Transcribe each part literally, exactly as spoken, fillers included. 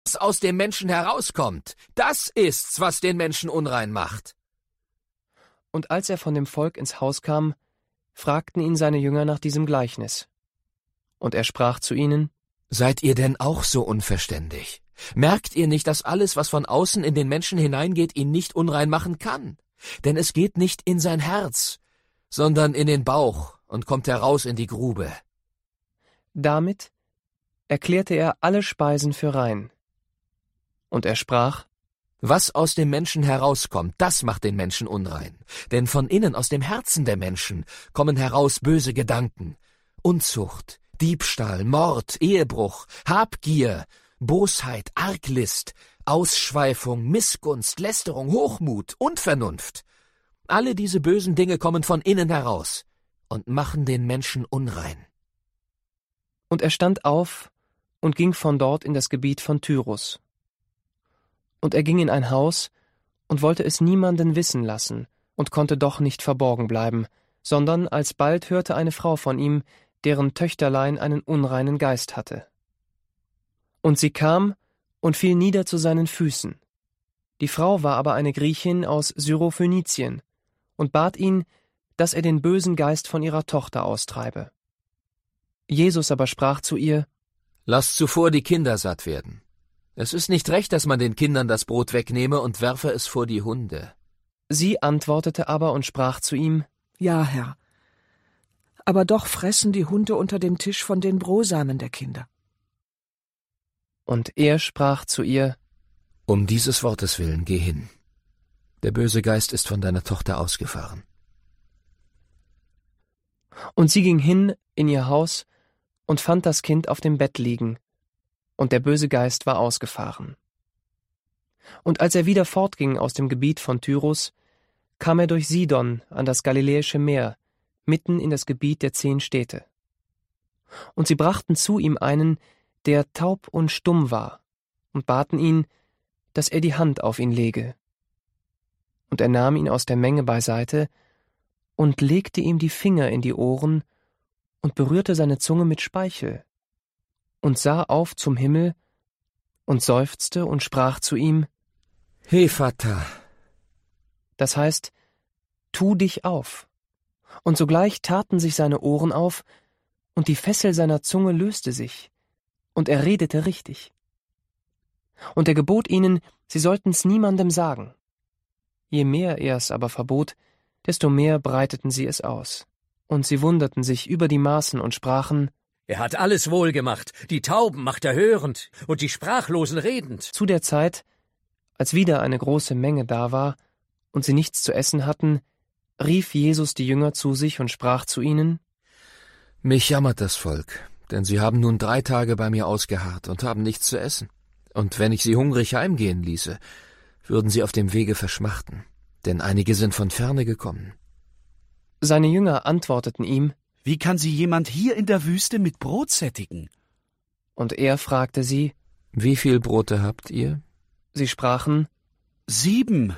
Was aus dem Menschen herauskommt, das ist's, was den Menschen unrein macht. Und als er von dem Volk ins Haus kam, fragten ihn seine Jünger nach diesem Gleichnis. Und er sprach zu ihnen: Seid ihr denn auch so unverständig? Merkt ihr nicht, dass alles, was von außen in den Menschen hineingeht, ihn nicht unrein machen kann? Denn es geht nicht in sein Herz, sondern in den Bauch und kommt heraus in die Grube. Damit erklärte er alle Speisen für rein. Und er sprach: Was aus dem Menschen herauskommt, das macht den Menschen unrein. Denn von innen, aus dem Herzen der Menschen, kommen heraus böse Gedanken, Unzucht, Diebstahl, Mord, Ehebruch, Habgier, Bosheit, Arglist, Ausschweifung, Missgunst, Lästerung, Hochmut, Unvernunft. Alle diese bösen Dinge kommen von innen heraus und machen den Menschen unrein. Und er stand auf und ging von dort in das Gebiet von Tyrus. Und er ging in ein Haus und wollte es niemanden wissen lassen und konnte doch nicht verborgen bleiben, sondern alsbald hörte eine Frau von ihm, deren Töchterlein einen unreinen Geist hatte. Und sie kam und fiel nieder zu seinen Füßen. Die Frau war aber eine Griechin aus Syrophönizien und bat ihn, dass er den bösen Geist von ihrer Tochter austreibe. Jesus aber sprach zu ihr: Lasst zuvor die Kinder satt werden. Es ist nicht recht, dass man den Kindern das Brot wegnehme und werfe es vor die Hunde. Sie antwortete aber und sprach zu ihm: Ja, Herr, aber doch fressen die Hunde unter dem Tisch von den Brosamen der Kinder. Und er sprach zu ihr: Um dieses Wortes willen, geh hin. Der böse Geist ist von deiner Tochter ausgefahren. Und sie ging hin in ihr Haus und fand das Kind auf dem Bett liegen, und der böse Geist war ausgefahren. Und als er wieder fortging aus dem Gebiet von Tyrus, kam er durch Sidon an das Galiläische Meer, mitten in das Gebiet der zehn Städte. Und sie brachten zu ihm einen, der taub und stumm war, und baten ihn, dass er die Hand auf ihn lege. Und er nahm ihn aus der Menge beiseite und legte ihm die Finger in die Ohren und berührte seine Zunge mit Speichel und sah auf zum Himmel und seufzte und sprach zu ihm: Hephata. Das heißt, tu dich auf. Und sogleich taten sich seine Ohren auf, und die Fessel seiner Zunge löste sich, und er redete richtig. Und er gebot ihnen, sie sollten's niemandem sagen. Je mehr er es aber verbot, desto mehr breiteten sie es aus. Und sie wunderten sich über die Maßen und sprachen: Er hat alles wohl gemacht, die Tauben macht er hörend und die Sprachlosen redend. Zu der Zeit, als wieder eine große Menge da war und sie nichts zu essen hatten, rief Jesus die Jünger zu sich und sprach zu ihnen: Mich jammert das Volk, denn sie haben nun drei Tage bei mir ausgeharrt und haben nichts zu essen. Und wenn ich sie hungrig heimgehen ließe, würden sie auf dem Wege verschmachten, denn einige sind von ferne gekommen. Seine Jünger antworteten ihm: Wie kann sie jemand hier in der Wüste mit Brot sättigen? Und er fragte sie: Wie viel Brote habt ihr? Sie sprachen: Sieben.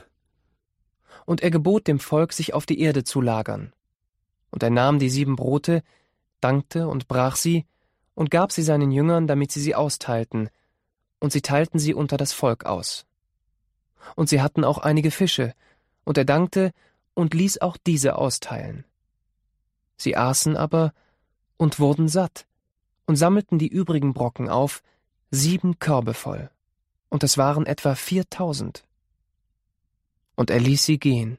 Und er gebot dem Volk, sich auf die Erde zu lagern. Und er nahm die sieben Brote, dankte und brach sie und gab sie seinen Jüngern, damit sie sie austeilten, und sie teilten sie unter das Volk aus. Und sie hatten auch einige Fische, und er dankte und ließ auch diese austeilen. Sie aßen aber und wurden satt und sammelten die übrigen Brocken auf, sieben Körbe voll, und es waren etwa viertausend. Und er ließ sie gehen.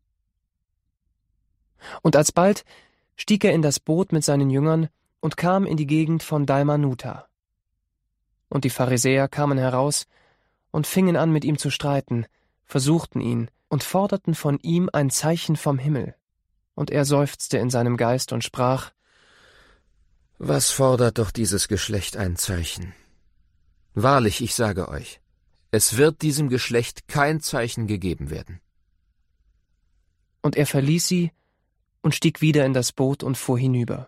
Und alsbald stieg er in das Boot mit seinen Jüngern und kam in die Gegend von Dalmanuta. Und die Pharisäer kamen heraus und fingen an, mit ihm zu streiten, versuchten ihn und forderten von ihm ein Zeichen vom Himmel. Und er seufzte in seinem Geist und sprach: Was fordert doch dieses Geschlecht ein Zeichen? Wahrlich, ich sage euch, es wird diesem Geschlecht kein Zeichen gegeben werden. Und er verließ sie und stieg wieder in das Boot und fuhr hinüber.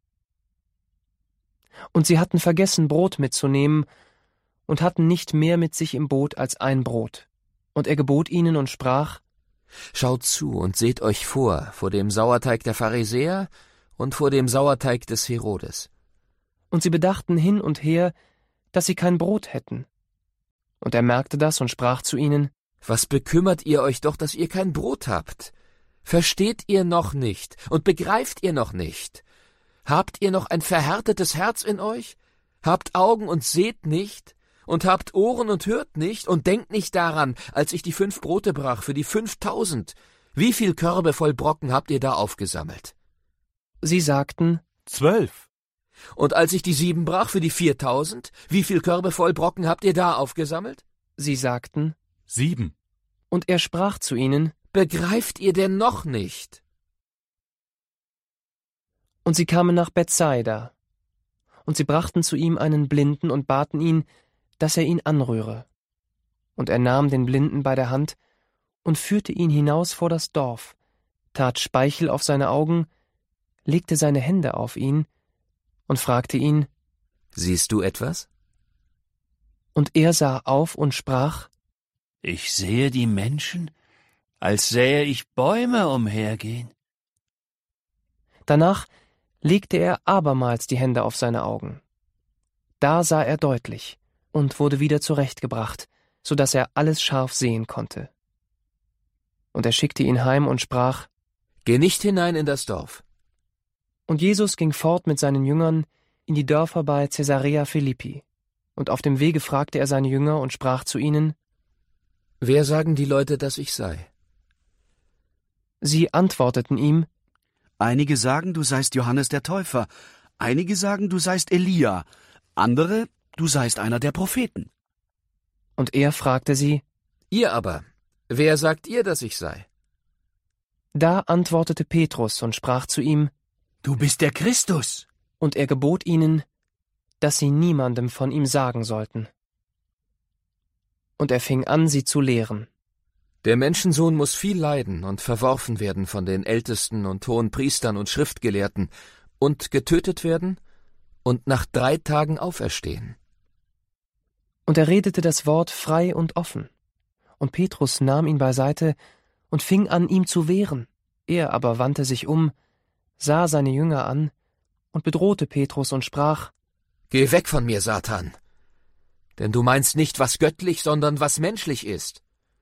Und sie hatten vergessen, Brot mitzunehmen, und hatten nicht mehr mit sich im Boot als ein Brot. Und er gebot ihnen und sprach: Schaut zu und seht euch vor, vor dem Sauerteig der Pharisäer und vor dem Sauerteig des Herodes. Und sie bedachten hin und her, dass sie kein Brot hätten. Und er merkte das und sprach zu ihnen: Was bekümmert ihr euch doch, dass ihr kein Brot habt? Versteht ihr noch nicht und begreift ihr noch nicht? Habt ihr noch ein verhärtetes Herz in euch? Habt Augen und seht nicht? Und habt Ohren und hört nicht? Und denkt nicht daran, als ich die fünf Brote brach für die fünftausend. Wie viel Körbe voll Brocken habt ihr da aufgesammelt? Sie sagten: Zwölf. Und als ich die sieben brach für die viertausend, wie viel Körbe voll Brocken habt ihr da aufgesammelt? Sie sagten: Sieben. Und er sprach zu ihnen: Begreift ihr denn noch nicht? Und sie kamen nach Bethsaida. Und sie brachten zu ihm einen Blinden und baten ihn, dass er ihn anrühre. Und er nahm den Blinden bei der Hand und führte ihn hinaus vor das Dorf, tat Speichel auf seine Augen, legte seine Hände auf ihn und fragte ihn: Siehst du etwas? Und er sah auf und sprach: Ich sehe die Menschen, als sähe ich Bäume umhergehen. Danach legte er abermals die Hände auf seine Augen. Da sah er deutlich und wurde wieder zurechtgebracht, so dass er alles scharf sehen konnte. Und er schickte ihn heim und sprach: Geh nicht hinein in das Dorf. Und Jesus ging fort mit seinen Jüngern in die Dörfer bei Caesarea Philippi. Und auf dem Wege fragte er seine Jünger und sprach zu ihnen: Wer sagen die Leute, dass ich sei? Sie antworteten ihm: Einige sagen, du seist Johannes der Täufer, einige sagen, du seist Elia, andere, du seist einer der Propheten. Und er fragte sie: Ihr aber, wer sagt ihr, dass ich sei? Da antwortete Petrus und sprach zu ihm: Du bist der Christus. Und er gebot ihnen, dass sie niemandem von ihm sagen sollten. Und er fing an, sie zu lehren. Der Menschensohn muss viel leiden und verworfen werden von den Ältesten und hohen Priestern und Schriftgelehrten und getötet werden und nach drei Tagen auferstehen. Und er redete das Wort frei und offen. Und Petrus nahm ihn beiseite und fing an, ihm zu wehren. Er aber wandte sich um, sah seine Jünger an und bedrohte Petrus und sprach: Geh weg von mir, Satan! Denn du meinst nicht, was göttlich, sondern was menschlich ist.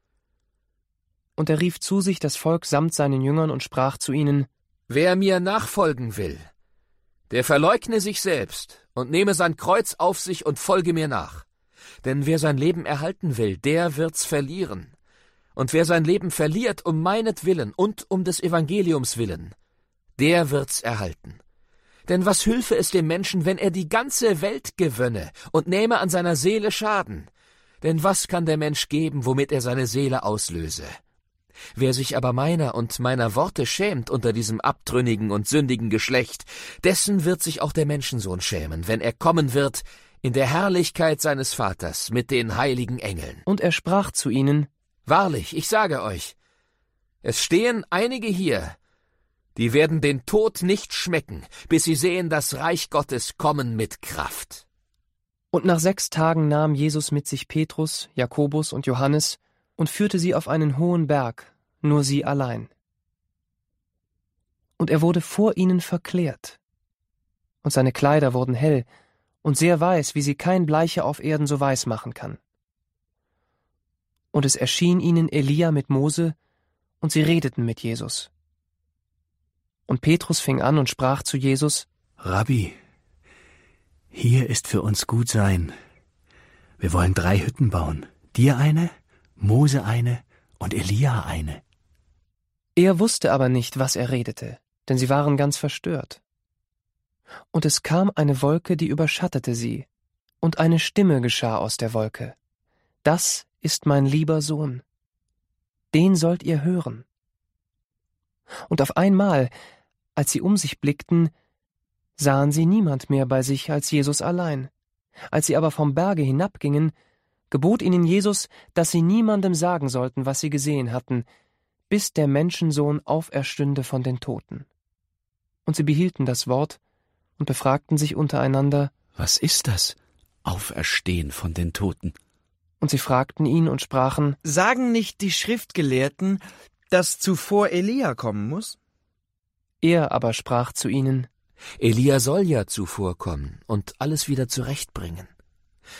Und er rief zu sich das Volk samt seinen Jüngern und sprach zu ihnen: Wer mir nachfolgen will, der verleugne sich selbst und nehme sein Kreuz auf sich und folge mir nach. Denn wer sein Leben erhalten will, der wird's verlieren. Und wer sein Leben verliert um meinetwillen und um des Evangeliums willen, der wird's erhalten. Denn was hülfe es dem Menschen, wenn er die ganze Welt gewönne und nähme an seiner Seele Schaden? Denn was kann der Mensch geben, womit er seine Seele auslöse? Wer sich aber meiner und meiner Worte schämt unter diesem abtrünnigen und sündigen Geschlecht, dessen wird sich auch der Menschensohn schämen, wenn er kommen wird in der Herrlichkeit seines Vaters mit den heiligen Engeln. Und er sprach zu ihnen: Wahrlich, ich sage euch, es stehen einige hier, die werden den Tod nicht schmecken, bis sie sehen das Reich Gottes kommen mit Kraft. Und nach sechs Tagen nahm Jesus mit sich Petrus, Jakobus und Johannes und führte sie auf einen hohen Berg, nur sie allein. Und er wurde vor ihnen verklärt. Und seine Kleider wurden hell und sehr weiß, wie sie kein Bleicher auf Erden so weiß machen kann. Und es erschien ihnen Elia mit Mose, und sie redeten mit Jesus. Und Petrus fing an und sprach zu Jesus: Rabbi, hier ist für uns gut sein. Wir wollen drei Hütten bauen. Dir eine, Mose eine und Elia eine. Er wusste aber nicht, was er redete, denn sie waren ganz verstört. Und es kam eine Wolke, die überschattete sie, und eine Stimme geschah aus der Wolke: Das ist mein lieber Sohn, den sollt ihr hören. Und auf einmal, als sie um sich blickten, sahen sie niemand mehr bei sich als Jesus allein. Als sie aber vom Berge hinabgingen, gebot ihnen Jesus, dass sie niemandem sagen sollten, was sie gesehen hatten, bis der Menschensohn auferstünde von den Toten. Und sie behielten das Wort und befragten sich untereinander: Was ist das? Auferstehen von den Toten. Und sie fragten ihn und sprachen: Sagen nicht die Schriftgelehrten, dass zuvor Elia kommen muss? Er aber sprach zu ihnen: Elia soll ja zuvor kommen und alles wieder zurechtbringen.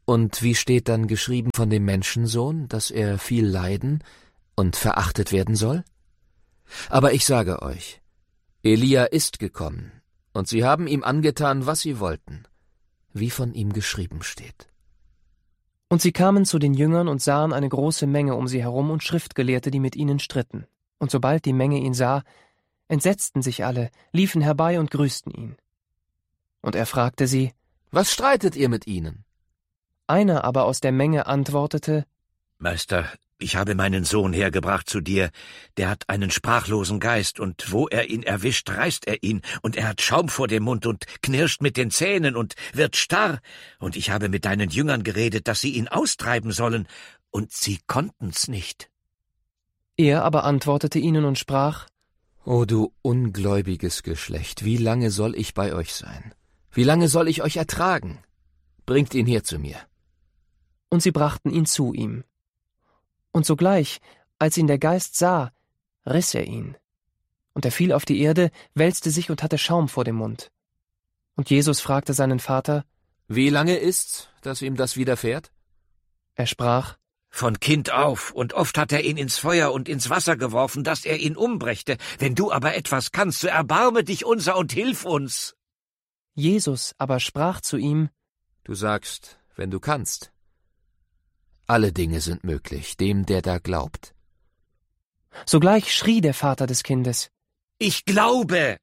Und wie steht dann geschrieben von dem Menschensohn, dass er viel leiden und verachtet werden soll? Aber ich sage euch, Elia ist gekommen, und sie haben ihm angetan, was sie wollten, wie von ihm geschrieben steht. Und sie kamen zu den Jüngern und sahen eine große Menge um sie herum und Schriftgelehrte, die mit ihnen stritten. Und sobald die Menge ihn sah, entsetzten sich alle, liefen herbei und grüßten ihn. Und er fragte sie: Was streitet ihr mit ihnen? Einer aber aus der Menge antwortete: Meister, ich habe meinen Sohn hergebracht zu dir, der hat einen sprachlosen Geist, und wo er ihn erwischt, reißt er ihn, und er hat Schaum vor dem Mund und knirscht mit den Zähnen und wird starr, und ich habe mit deinen Jüngern geredet, dass sie ihn austreiben sollen, und sie konnten's nicht. Er aber antwortete ihnen und sprach: O du ungläubiges Geschlecht, wie lange soll ich bei euch sein? Wie lange soll ich euch ertragen? Bringt ihn her zu mir. Und sie brachten ihn zu ihm. Und sogleich, als ihn der Geist sah, riss er ihn. Und er fiel auf die Erde, wälzte sich und hatte Schaum vor dem Mund. Und Jesus fragte seinen Vater: Wie lange ist's, dass ihm das widerfährt? Er sprach: Von Kind auf, und oft hat er ihn ins Feuer und ins Wasser geworfen, dass er ihn umbrächte. Wenn du aber etwas kannst, so erbarme dich unser und hilf uns. Jesus aber sprach zu ihm: Du sagst, wenn du kannst. Alle Dinge sind möglich, dem, der da glaubt. Sogleich schrie der Vater des Kindes: Ich glaube!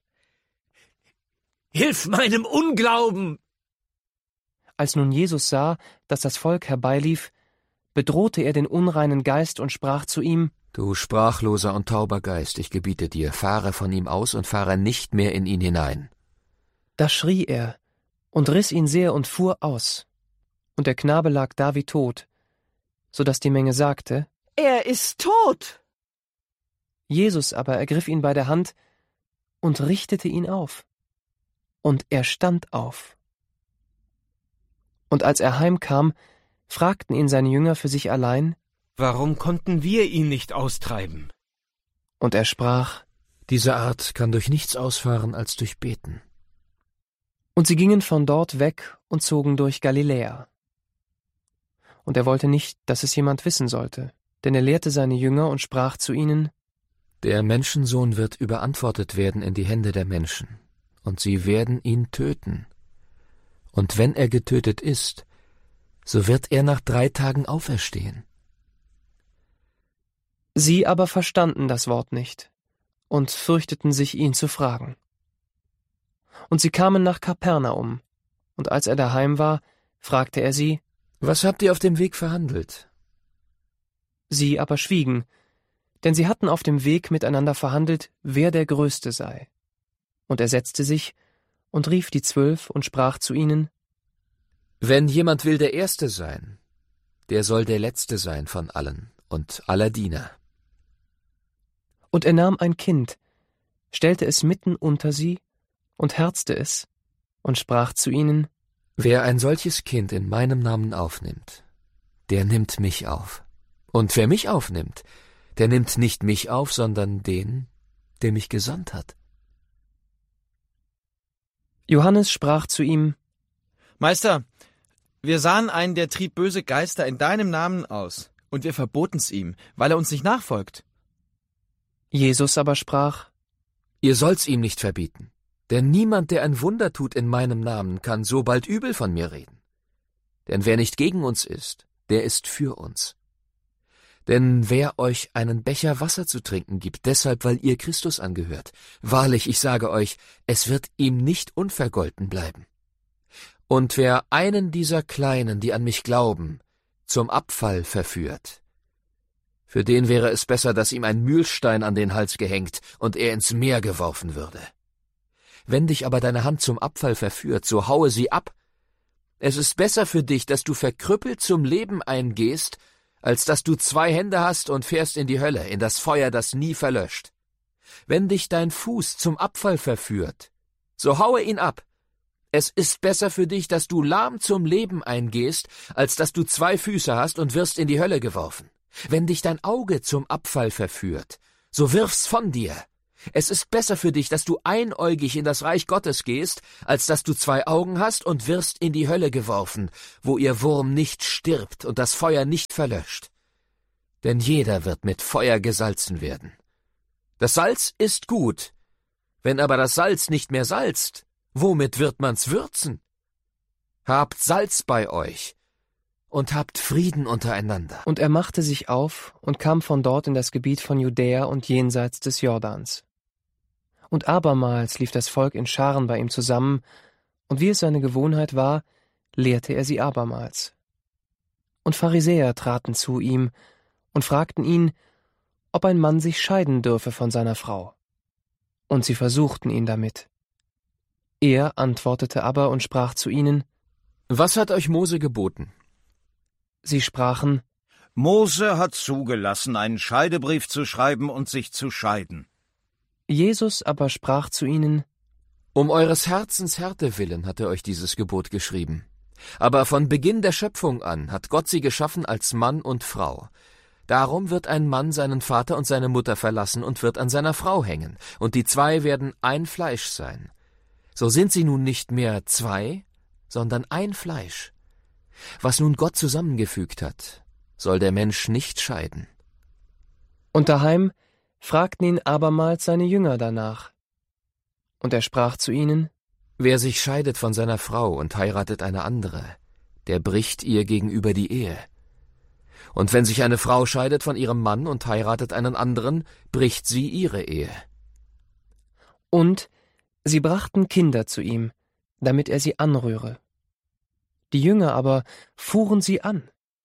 Hilf meinem Unglauben! Als nun Jesus sah, dass das Volk herbeilief, bedrohte er den unreinen Geist und sprach zu ihm: Du sprachloser und tauber Geist, ich gebiete dir, fahre von ihm aus und fahre nicht mehr in ihn hinein. Da schrie er und riss ihn sehr und fuhr aus. Und der Knabe lag da wie tot, so dass die Menge sagte: Er ist tot! Jesus aber ergriff ihn bei der Hand und richtete ihn auf. Und er stand auf. Und als er heimkam, fragten ihn seine Jünger für sich allein: Warum konnten wir ihn nicht austreiben? Und er sprach: Diese Art kann durch nichts ausfahren als durch Beten. Und sie gingen von dort weg und zogen durch Galiläa. Und er wollte nicht, dass es jemand wissen sollte, denn er lehrte seine Jünger und sprach zu ihnen: Der Menschensohn wird überantwortet werden in die Hände der Menschen, und sie werden ihn töten. Und wenn er getötet ist, so wird er nach drei Tagen auferstehen. Sie aber verstanden das Wort nicht und fürchteten sich, ihn zu fragen. Und sie kamen nach Kapernaum, und als er daheim war, fragte er sie: Was habt ihr auf dem Weg verhandelt? Sie aber schwiegen, denn sie hatten auf dem Weg miteinander verhandelt, wer der Größte sei. Und er setzte sich und rief die Zwölf und sprach zu ihnen: Wenn jemand will der Erste sein, der soll der Letzte sein von allen und aller Diener. Und er nahm ein Kind, stellte es mitten unter sie und herzte es und sprach zu ihnen: Wer ein solches Kind in meinem Namen aufnimmt, der nimmt mich auf. Und wer mich aufnimmt, der nimmt nicht mich auf, sondern den, der mich gesandt hat. Johannes sprach zu ihm: Meister, wir sahen einen, der trieb böse Geister in deinem Namen aus, und wir verboten's ihm, weil er uns nicht nachfolgt. Jesus aber sprach: Ihr sollt's ihm nicht verbieten, denn niemand, der ein Wunder tut in meinem Namen, kann so bald übel von mir reden. Denn wer nicht gegen uns ist, der ist für uns. Denn wer euch einen Becher Wasser zu trinken gibt, deshalb, weil ihr Christus angehört, wahrlich, ich sage euch, es wird ihm nicht unvergolten bleiben. Und wer einen dieser Kleinen, die an mich glauben, zum Abfall verführt, für den wäre es besser, dass ihm ein Mühlstein an den Hals gehängt und er ins Meer geworfen würde. Wenn dich aber deine Hand zum Abfall verführt, so haue sie ab. Es ist besser für dich, dass du verkrüppelt zum Leben eingehst, als dass du zwei Hände hast und fährst in die Hölle, in das Feuer, das nie verlöscht. Wenn dich dein Fuß zum Abfall verführt, so haue ihn ab. Es ist besser für dich, dass du lahm zum Leben eingehst, als dass du zwei Füße hast und wirst in die Hölle geworfen. Wenn dich dein Auge zum Abfall verführt, so wirf's von dir. Es ist besser für dich, dass du einäugig in das Reich Gottes gehst, als dass du zwei Augen hast und wirst in die Hölle geworfen, wo ihr Wurm nicht stirbt und das Feuer nicht verlöscht. Denn jeder wird mit Feuer gesalzen werden. Das Salz ist gut. Wenn aber das Salz nicht mehr salzt, womit wird man's würzen? Habt Salz bei euch und habt Frieden untereinander. Und er machte sich auf und kam von dort in das Gebiet von Judäa und jenseits des Jordans. Und abermals lief das Volk in Scharen bei ihm zusammen, und wie es seine Gewohnheit war, lehrte er sie abermals. Und Pharisäer traten zu ihm und fragten ihn, ob ein Mann sich scheiden dürfe von seiner Frau. Und sie versuchten ihn damit. Er antwortete aber und sprach zu ihnen: Was hat euch Mose geboten? Sie sprachen: Mose hat zugelassen, einen Scheidebrief zu schreiben und sich zu scheiden. Jesus aber sprach zu ihnen: Um eures Herzens Härte willen hat er euch dieses Gebot geschrieben. Aber von Beginn der Schöpfung an hat Gott sie geschaffen als Mann und Frau. Darum wird ein Mann seinen Vater und seine Mutter verlassen und wird an seiner Frau hängen, und die zwei werden ein Fleisch sein. So sind sie nun nicht mehr zwei, sondern ein Fleisch. Was nun Gott zusammengefügt hat, soll der Mensch nicht scheiden. Und daheim fragten ihn abermals seine Jünger danach. Und er sprach zu ihnen: Wer sich scheidet von seiner Frau und heiratet eine andere, der bricht ihr gegenüber die Ehe. Und wenn sich eine Frau scheidet von ihrem Mann und heiratet einen anderen, bricht sie ihre Ehe. Und sie brachten Kinder zu ihm, damit er sie anrühre. Die Jünger aber fuhren sie an.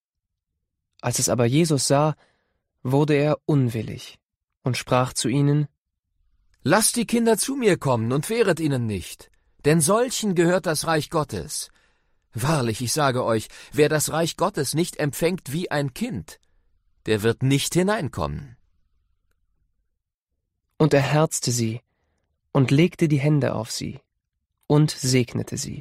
Als es aber Jesus sah, wurde er unwillig und sprach zu ihnen: Lasst die Kinder zu mir kommen und wehret ihnen nicht, denn solchen gehört das Reich Gottes. Wahrlich, ich sage euch, wer das Reich Gottes nicht empfängt wie ein Kind, der wird nicht hineinkommen. Und er herzte sie und legte die Hände auf sie und segnete sie.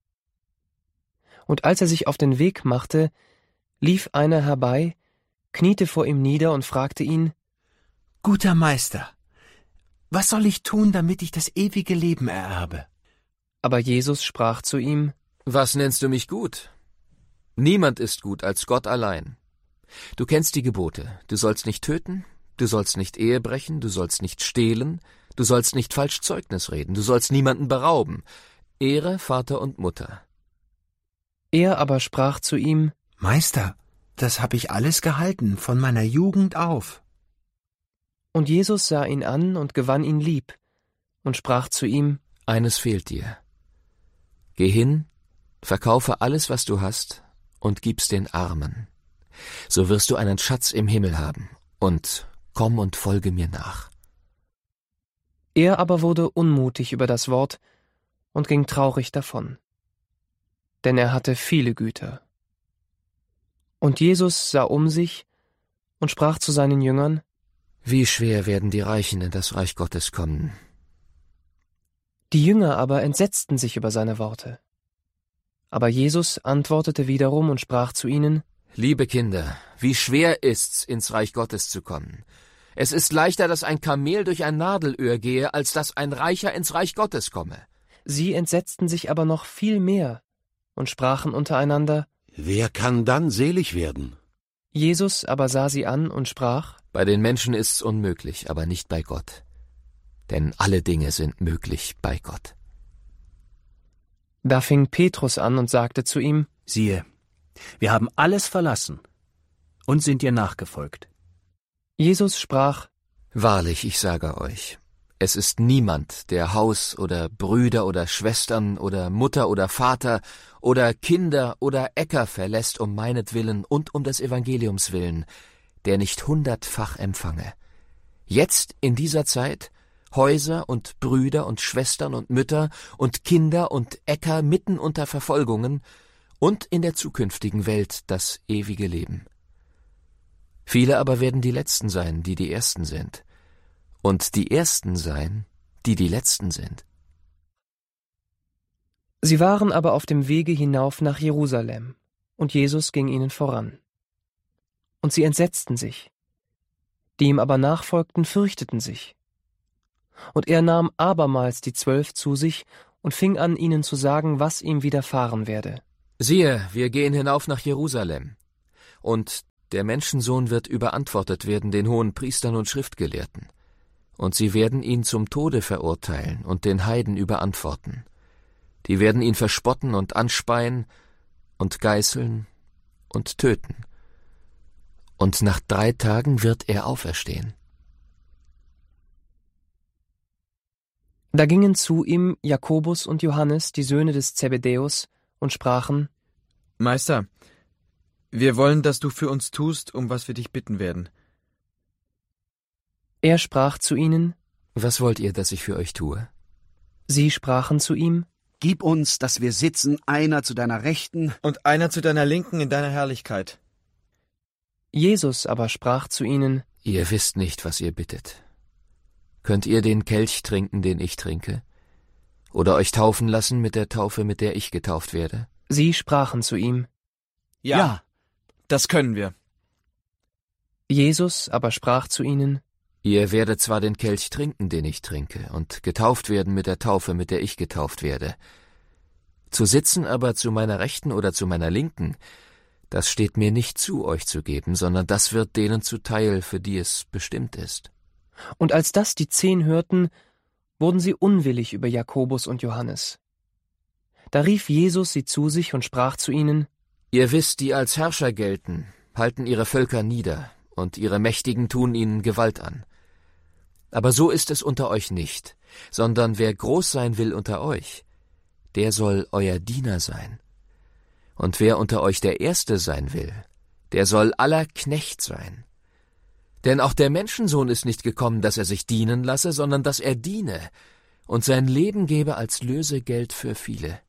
Und als er sich auf den Weg machte, lief einer herbei, kniete vor ihm nieder und fragte ihn: Guter Meister, was soll ich tun, damit ich das ewige Leben ererbe? Aber Jesus sprach zu ihm: Was nennst du mich gut? Niemand ist gut als Gott allein. Du kennst die Gebote. Du sollst nicht töten, du sollst nicht Ehe brechen, du sollst nicht stehlen, du sollst nicht falsch Zeugnis reden, du sollst niemanden berauben. Ehre Vater und Mutter. Er aber sprach zu ihm: Meister, das hab ich alles gehalten, von meiner Jugend auf. Und Jesus sah ihn an und gewann ihn lieb und sprach zu ihm: Eines fehlt dir. Geh hin, verkaufe alles, was du hast, und gib's den Armen. So wirst du einen Schatz im Himmel haben, und komm und folge mir nach. Er aber wurde unmutig über das Wort und ging traurig davon, denn er hatte viele Güter. Und Jesus sah um sich und sprach zu seinen Jüngern: Wie schwer werden die Reichen in das Reich Gottes kommen. Die Jünger aber entsetzten sich über seine Worte. Aber Jesus antwortete wiederum und sprach zu ihnen: Liebe Kinder, wie schwer ist's, ins Reich Gottes zu kommen. Es ist leichter, dass ein Kamel durch ein Nadelöhr gehe, als dass ein Reicher ins Reich Gottes komme. Sie entsetzten sich aber noch viel mehr und sprachen untereinander: Wer kann dann selig werden? Jesus aber sah sie an und sprach: Bei den Menschen ist's unmöglich, aber nicht bei Gott. Denn alle Dinge sind möglich bei Gott. Da fing Petrus an und sagte zu ihm: Siehe, wir haben alles verlassen und sind dir nachgefolgt. Jesus sprach: Wahrlich, ich sage euch, es ist niemand, der Haus oder Brüder oder Schwestern oder Mutter oder Vater oder Kinder oder Äcker verlässt um meinetwillen und um des Evangeliums willen, der nicht hundertfach empfange. Jetzt in dieser Zeit Häuser und Brüder und Schwestern und Mütter und Kinder und Äcker mitten unter Verfolgungen und in der zukünftigen Welt das ewige Leben. Viele aber werden die Letzten sein, die die Ersten sind, und die Ersten sein, die die Letzten sind. Sie waren aber auf dem Wege hinauf nach Jerusalem, und Jesus ging ihnen voran. Und sie entsetzten sich. Die ihm aber nachfolgten, fürchteten sich. Und er nahm abermals die Zwölf zu sich und fing an, ihnen zu sagen, was ihm widerfahren werde. Siehe, wir gehen hinauf nach Jerusalem, und der Menschensohn wird überantwortet werden den Hohenpriestern und Schriftgelehrten, und sie werden ihn zum Tode verurteilen und den Heiden überantworten. Die werden ihn verspotten und anspeien und geißeln und töten. Und nach drei Tagen wird er auferstehen. Da gingen zu ihm Jakobus und Johannes, die Söhne des Zebedäus, und sprachen: Meister, wir wollen, dass du für uns tust, um was wir dich bitten werden. Er sprach zu ihnen: Was wollt ihr, dass ich für euch tue? Sie sprachen zu ihm: Gib uns, dass wir sitzen, einer zu deiner Rechten und einer zu deiner Linken in deiner Herrlichkeit. Jesus aber sprach zu ihnen: Ihr wisst nicht, was ihr bittet. Könnt ihr den Kelch trinken, den ich trinke? Oder euch taufen lassen mit der Taufe, mit der ich getauft werde? Sie sprachen zu ihm: Ja, ja, das können wir. Jesus aber sprach zu ihnen: Ihr werdet zwar den Kelch trinken, den ich trinke, und getauft werden mit der Taufe, mit der ich getauft werde. Zu sitzen aber zu meiner Rechten oder zu meiner Linken, das steht mir nicht zu, euch zu geben, sondern das wird denen zuteil, für die es bestimmt ist. Und als das die Zehn hörten, wurden sie unwillig über Jakobus und Johannes. Da rief Jesus sie zu sich und sprach zu ihnen: Ihr wisst, die als Herrscher gelten, halten ihre Völker nieder, und ihre Mächtigen tun ihnen Gewalt an. Aber so ist es unter euch nicht, sondern wer groß sein will unter euch, der soll euer Diener sein. Und wer unter euch der Erste sein will, der soll aller Knecht sein. Denn auch der Menschensohn ist nicht gekommen, dass er sich dienen lasse, sondern dass er diene und sein Leben gebe als Lösegeld für viele.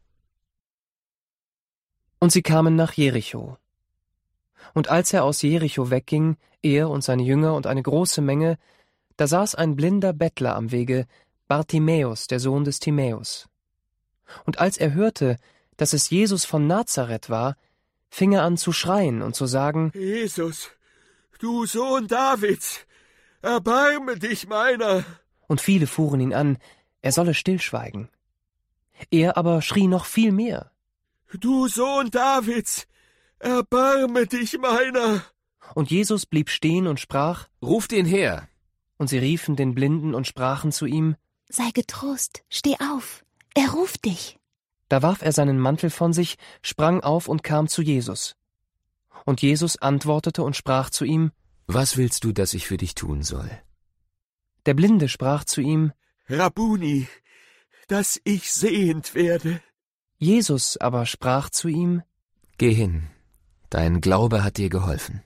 Und sie kamen nach Jericho. Und als er aus Jericho wegging, er und seine Jünger und eine große Menge, da saß ein blinder Bettler am Wege, Bartimäus, der Sohn des Timäus. Und als er hörte, dass es Jesus von Nazareth war, fing er an zu schreien und zu sagen: Jesus, du Sohn Davids, erbarme dich meiner. Und viele fuhren ihn an, er solle stillschweigen. Er aber schrie noch viel mehr: Du Sohn Davids, erbarme dich meiner. Und Jesus blieb stehen und sprach: Ruft ihn her. Und sie riefen den Blinden und sprachen zu ihm: Sei getrost, steh auf, er ruft dich. Da warf er seinen Mantel von sich, sprang auf und kam zu Jesus. Und Jesus antwortete und sprach zu ihm: Was willst du, dass ich für dich tun soll? Der Blinde sprach zu ihm: Rabbuni, dass ich sehend werde. Jesus aber sprach zu ihm: Geh hin, dein Glaube hat dir geholfen.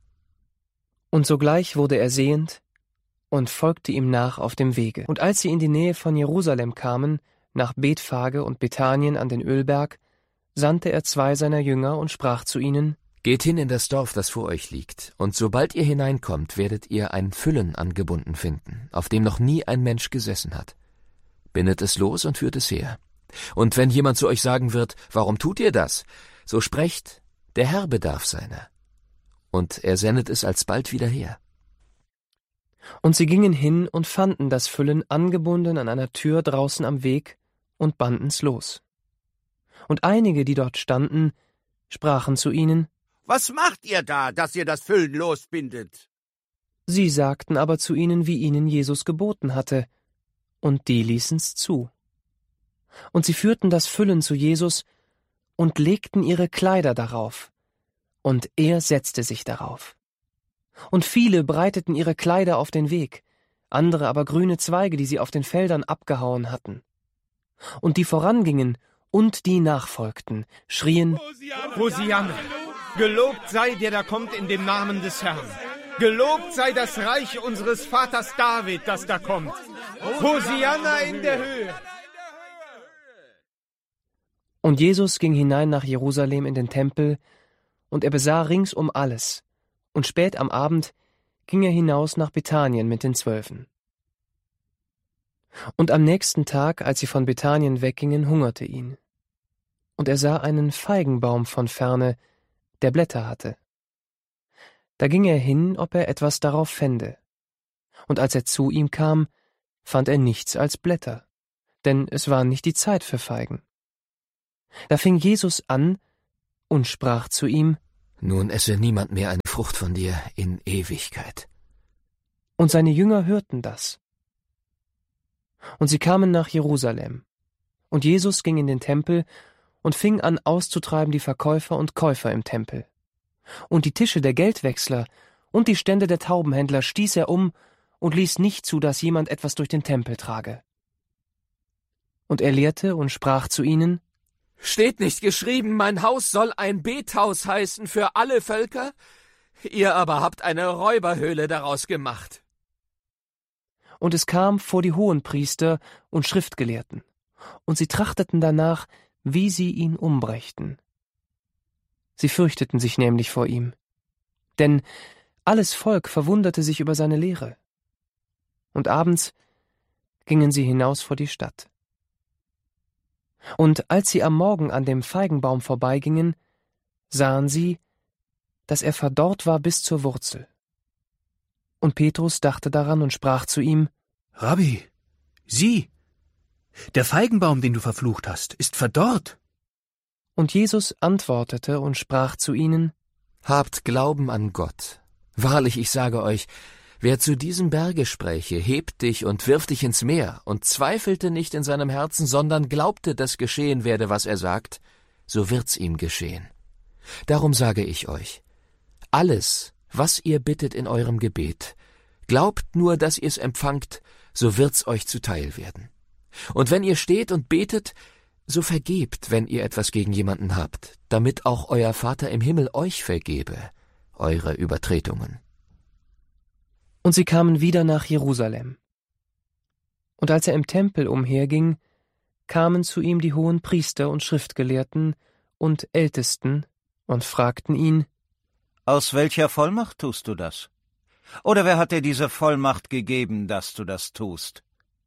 Und sogleich wurde er sehend und folgte ihm nach auf dem Wege. Und als sie in die Nähe von Jerusalem kamen, nach Bethphage und Bethanien an den Ölberg, sandte er zwei seiner Jünger und sprach zu ihnen: Geht hin in das Dorf, das vor euch liegt, und sobald ihr hineinkommt, werdet ihr ein Füllen angebunden finden, auf dem noch nie ein Mensch gesessen hat. Bindet es los und führt es her. Und wenn jemand zu euch sagen wird: Warum tut ihr das? So sprecht: Der Herr bedarf seiner. Und er sendet es alsbald wieder her. Und sie gingen hin und fanden das Füllen angebunden an einer Tür draußen am Weg und banden's los. Und einige, die dort standen, sprachen zu ihnen: Was macht ihr da, dass ihr das Füllen losbindet? Sie sagten aber zu ihnen, wie ihnen Jesus geboten hatte, und die ließen's zu. Und sie führten das Füllen zu Jesus und legten ihre Kleider darauf, und er setzte sich darauf. Und viele breiteten ihre Kleider auf den Weg, andere aber grüne Zweige, die sie auf den Feldern abgehauen hatten. Und die vorangingen und die nachfolgten, schrien: Hosianna! Gelobt sei der, der kommt in dem Namen des Herrn! Gelobt sei das Reich unseres Vaters David, das da kommt! Hosianna in der Höhe! Und Jesus ging hinein nach Jerusalem in den Tempel, und er besah ringsum alles, und spät am Abend ging er hinaus nach Bethanien mit den Zwölfen. Und am nächsten Tag, als sie von Bethanien weggingen, hungerte ihn. Und er sah einen Feigenbaum von ferne, der Blätter hatte. Da ging er hin, ob er etwas darauf fände. Und als er zu ihm kam, fand er nichts als Blätter, denn es war nicht die Zeit für Feigen. Da fing Jesus an und sprach zu ihm: Nun esse niemand mehr eine Frucht von dir in Ewigkeit. Und seine Jünger hörten das. Und sie kamen nach Jerusalem. Und Jesus ging in den Tempel und fing an auszutreiben die Verkäufer und Käufer im Tempel. Und die Tische der Geldwechsler und die Stände der Taubenhändler stieß er um und ließ nicht zu, dass jemand etwas durch den Tempel trage. Und er lehrte und sprach zu ihnen: Steht nicht geschrieben, mein Haus soll ein Bethaus heißen für alle Völker? Ihr aber habt eine Räuberhöhle daraus gemacht. Und es kam vor die Hohenpriester und Schriftgelehrten, und sie trachteten danach, wie sie ihn umbrächten. Sie fürchteten sich nämlich vor ihm, denn alles Volk verwunderte sich über seine Lehre. Und abends gingen sie hinaus vor die Stadt. Und als sie am Morgen an dem Feigenbaum vorbeigingen, sahen sie, dass er verdorrt war bis zur Wurzel. Und Petrus dachte daran und sprach zu ihm: Rabbi, sieh, der Feigenbaum, den du verflucht hast, ist verdorrt. Und Jesus antwortete und sprach zu ihnen: Habt Glauben an Gott. Wahrlich, ich sage euch, wer zu diesem Berge spräche, hebt dich und wirf dich ins Meer, und zweifelte nicht in seinem Herzen, sondern glaubte, dass geschehen werde, was er sagt, so wird's ihm geschehen. Darum sage ich euch, alles, was ihr bittet in eurem Gebet, glaubt nur, dass ihr's empfangt, so wird's euch zuteil werden. Und wenn ihr steht und betet, so vergebt, wenn ihr etwas gegen jemanden habt, damit auch euer Vater im Himmel euch vergebe, eure Übertretungen. Und sie kamen wieder nach Jerusalem. Und als er im Tempel umherging, kamen zu ihm die Hohenpriester und Schriftgelehrten und Ältesten und fragten ihn: Aus welcher Vollmacht tust du das? Oder wer hat dir diese Vollmacht gegeben, dass du das tust?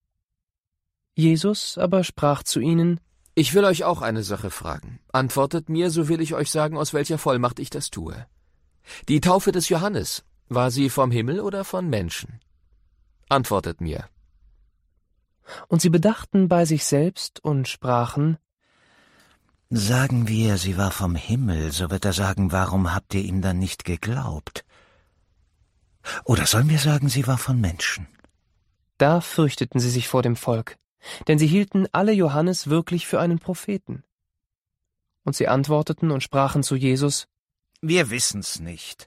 Jesus aber sprach zu ihnen: Ich will euch auch eine Sache fragen. Antwortet mir, so will ich euch sagen, aus welcher Vollmacht ich das tue. Die Taufe des Johannes, war sie vom Himmel oder von Menschen? Antwortet mir. Und sie bedachten bei sich selbst und sprachen: Sagen wir, sie war vom Himmel, so wird er sagen, warum habt ihr ihm dann nicht geglaubt? Oder sollen wir sagen, sie war von Menschen? Da fürchteten sie sich vor dem Volk, denn sie hielten alle Johannes wirklich für einen Propheten. Und sie antworteten und sprachen zu Jesus: Wir wissen's nicht.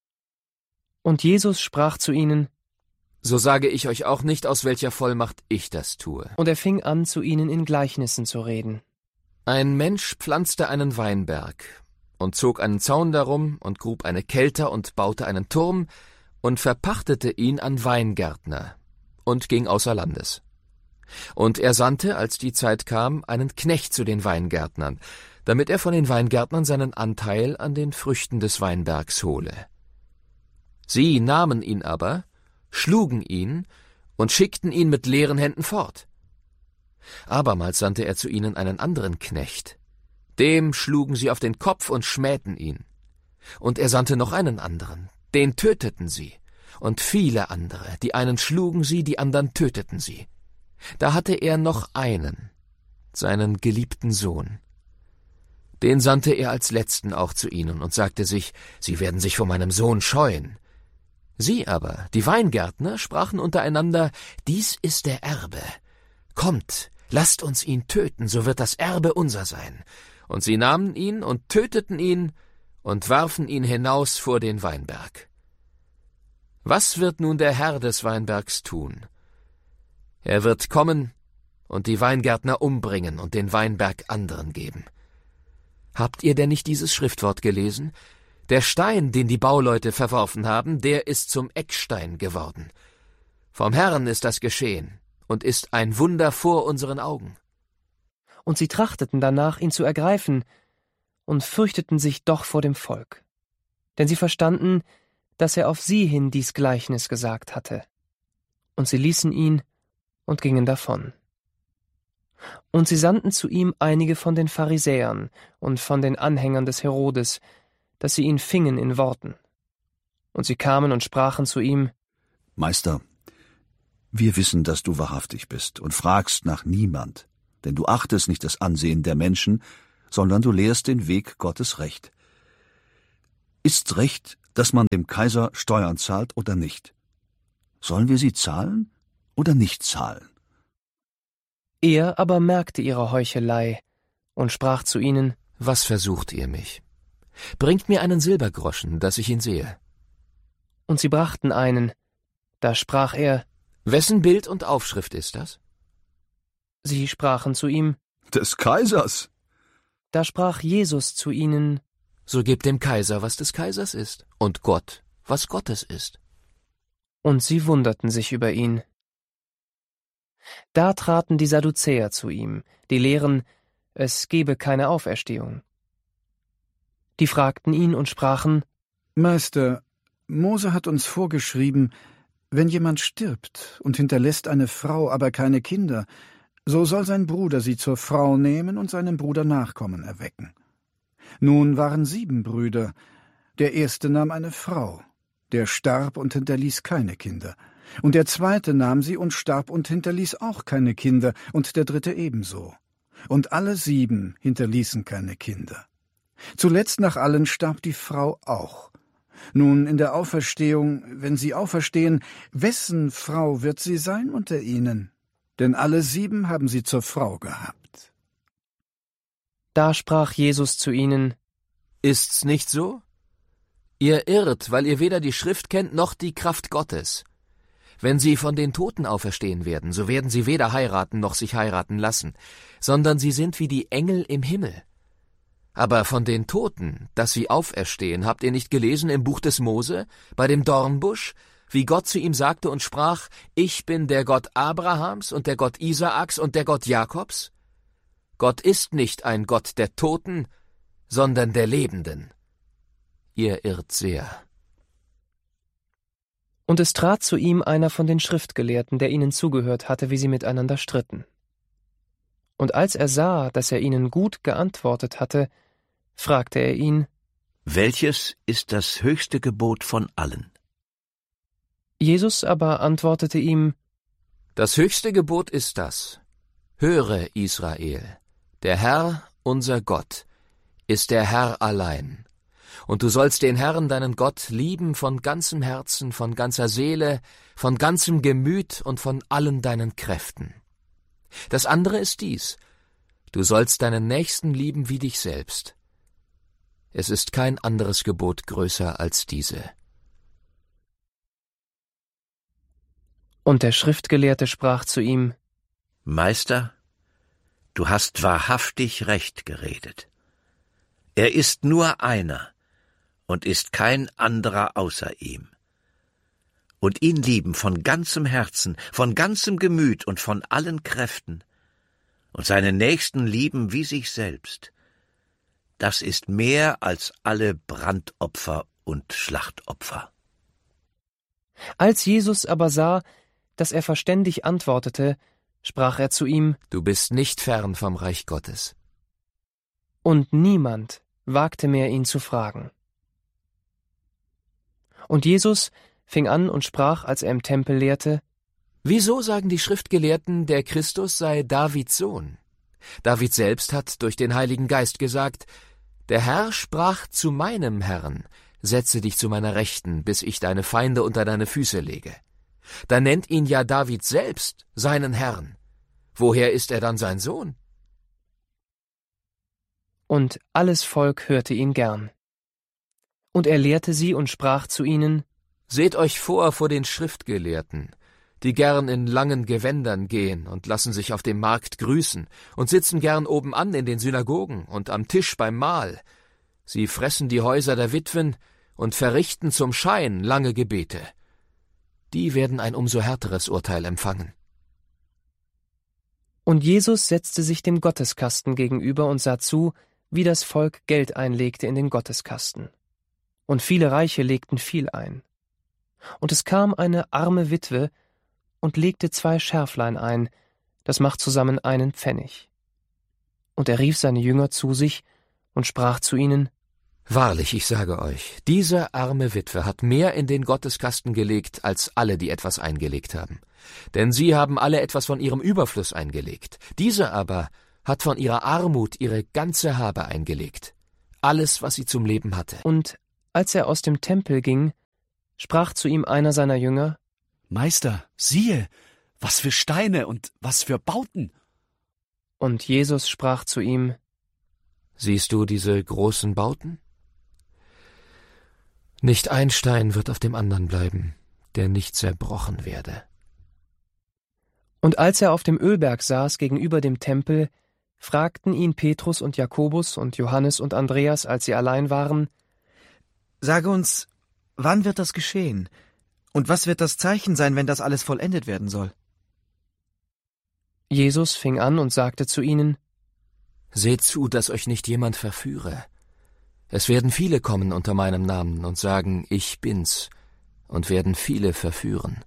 Und Jesus sprach zu ihnen: So sage ich euch auch nicht, aus welcher Vollmacht ich das tue. Und er fing an, zu ihnen in Gleichnissen zu reden. Ein Mensch pflanzte einen Weinberg und zog einen Zaun darum und grub eine Kelter und baute einen Turm und verpachtete ihn an Weingärtner und ging außer Landes. Und er sandte, als die Zeit kam, einen Knecht zu den Weingärtnern, damit er von den Weingärtnern seinen Anteil an den Früchten des Weinbergs hole. Sie nahmen ihn aber, schlugen ihn und schickten ihn mit leeren Händen fort. Abermals sandte er zu ihnen einen anderen Knecht. Dem schlugen sie auf den Kopf und schmähten ihn. Und er sandte noch einen anderen, den töteten sie. Und viele andere, die einen schlugen sie, die anderen töteten sie. Da hatte er noch einen, seinen geliebten Sohn. Den sandte er als letzten auch zu ihnen und sagte sich, sie werden sich vor meinem Sohn scheuen. Sie aber, die Weingärtner, sprachen untereinander, dies ist der Erbe. Kommt, lasst uns ihn töten, so wird das Erbe unser sein. Und sie nahmen ihn und töteten ihn und warfen ihn hinaus vor den Weinberg. Was wird nun der Herr des Weinbergs tun? Er wird kommen und die Weingärtner umbringen und den Weinberg anderen geben. Habt ihr denn nicht dieses Schriftwort gelesen? Der Stein, den die Bauleute verworfen haben, der ist zum Eckstein geworden. Vom Herrn ist das geschehen und ist ein Wunder vor unseren Augen. Und sie trachteten danach, ihn zu ergreifen, und fürchteten sich doch vor dem Volk. Denn sie verstanden, dass er auf sie hin dies Gleichnis gesagt hatte. Und sie ließen ihn und gingen davon. Und sie sandten zu ihm einige von den Pharisäern und von den Anhängern des Herodes, dass sie ihn fingen in Worten. Und sie kamen und sprachen zu ihm: Meister, Wir wissen, dass du wahrhaftig bist und fragst nach niemand, denn du achtest nicht das Ansehen der Menschen, sondern du lehrst den Weg Gottes Recht. Ist's recht, dass man dem Kaiser Steuern zahlt oder nicht? Sollen wir sie zahlen oder nicht zahlen? Er aber merkte ihre Heuchelei und sprach zu ihnen: Was versucht ihr mich? Bringt mir einen Silbergroschen, dass ich ihn sehe. Und sie brachten einen. Da sprach er: Wessen Bild und Aufschrift ist das? Sie sprachen zu ihm: Des Kaisers. Da sprach Jesus zu ihnen: So gebt dem Kaiser, was des Kaisers ist, und Gott, was Gottes ist. Und sie wunderten sich über ihn. Da traten die Sadduzäer zu ihm, die lehren, es gebe keine Auferstehung. Die fragten ihn und sprachen: Meister, Mose hat uns vorgeschrieben, wenn jemand stirbt und hinterlässt eine Frau, aber keine Kinder, so soll sein Bruder sie zur Frau nehmen und seinem Bruder Nachkommen erwecken. Nun waren sieben Brüder. Der erste nahm eine Frau, der starb und hinterließ keine Kinder. Und der zweite nahm sie und starb und hinterließ auch keine Kinder, und der dritte ebenso. Und alle sieben hinterließen keine Kinder. Zuletzt nach allen starb die Frau auch. Nun in der Auferstehung, wenn sie auferstehen, wessen Frau wird sie sein unter ihnen? Denn alle sieben haben sie zur Frau gehabt. Da sprach Jesus zu ihnen: Ist's nicht so? Ihr irrt, weil ihr weder die Schrift kennt noch die Kraft Gottes. Wenn sie von den Toten auferstehen werden, so werden sie weder heiraten noch sich heiraten lassen, sondern sie sind wie die Engel im Himmel. Aber von den Toten, dass sie auferstehen, habt ihr nicht gelesen im Buch des Mose, bei dem Dornbusch, wie Gott zu ihm sagte und sprach: Ich bin der Gott Abrahams und der Gott Isaaks und der Gott Jakobs? Gott ist nicht ein Gott der Toten, sondern der Lebenden. Ihr irrt sehr. Und es trat zu ihm einer von den Schriftgelehrten, der ihnen zugehört hatte, wie sie miteinander stritten. Und als er sah, dass er ihnen gut geantwortet hatte, fragte er ihn: Welches ist das höchste Gebot von allen? Jesus aber antwortete ihm: Das höchste Gebot ist das: Höre, Israel, der Herr, unser Gott, ist der Herr allein. Und du sollst den Herrn, deinen Gott, lieben von ganzem Herzen, von ganzer Seele, von ganzem Gemüt und von allen deinen Kräften. Das andere ist dies: Du sollst deinen Nächsten lieben wie dich selbst. Es ist kein anderes Gebot größer als diese. Und der Schriftgelehrte sprach zu ihm: Meister, du hast wahrhaftig recht geredet. Er ist nur einer und ist kein anderer außer ihm. Und ihn lieben von ganzem Herzen, von ganzem Gemüt und von allen Kräften, und seinen Nächsten lieben wie sich selbst, das ist mehr als alle Brandopfer und Schlachtopfer. Als Jesus aber sah, dass er verständig antwortete, sprach er zu ihm: Du bist nicht fern vom Reich Gottes. Und niemand wagte mehr, ihn zu fragen. Und Jesus fing an und sprach, als er im Tempel lehrte: Wieso sagen die Schriftgelehrten, der Christus sei Davids Sohn? David selbst hat durch den Heiligen Geist gesagt: Der Herr sprach zu meinem Herrn: Setze dich zu meiner Rechten, bis ich deine Feinde unter deine Füße lege. Da nennt ihn ja David selbst seinen Herrn. Woher ist er dann sein Sohn? Und alles Volk hörte ihn gern. Und er lehrte sie und sprach zu ihnen: Seht euch vor vor den Schriftgelehrten, die gern in langen Gewändern gehen und lassen sich auf dem Markt grüßen und sitzen gern obenan in den Synagogen und am Tisch beim Mahl. Sie fressen die Häuser der Witwen und verrichten zum Schein lange Gebete. Die werden ein umso härteres Urteil empfangen. Und Jesus setzte sich dem Gotteskasten gegenüber und sah zu, wie das Volk Geld einlegte in den Gotteskasten. Und viele Reiche legten viel ein. Und es kam eine arme Witwe und legte zwei Scherflein ein, das macht zusammen einen Pfennig. Und er rief seine Jünger zu sich und sprach zu ihnen: Wahrlich, ich sage euch, diese arme Witwe hat mehr in den Gotteskasten gelegt, als alle, die etwas eingelegt haben. Denn sie haben alle etwas von ihrem Überfluss eingelegt. Diese aber hat von ihrer Armut ihre ganze Habe eingelegt. Alles, was sie zum Leben hatte. Und als er aus dem Tempel ging, sprach zu ihm einer seiner Jünger: Meister, siehe, was für Steine und was für Bauten. Und Jesus sprach zu ihm: Siehst du diese großen Bauten? Nicht ein Stein wird auf dem anderen bleiben, der nicht zerbrochen werde. Und als er auf dem Ölberg saß gegenüber dem Tempel, fragten ihn Petrus und Jakobus und Johannes und Andreas, als sie allein waren: Sage uns, wann wird das geschehen? Und was wird das Zeichen sein, wenn das alles vollendet werden soll? Jesus fing an und sagte zu ihnen: Seht zu, dass euch nicht jemand verführe. Es werden viele kommen unter meinem Namen und sagen, ich bin's, und werden viele verführen.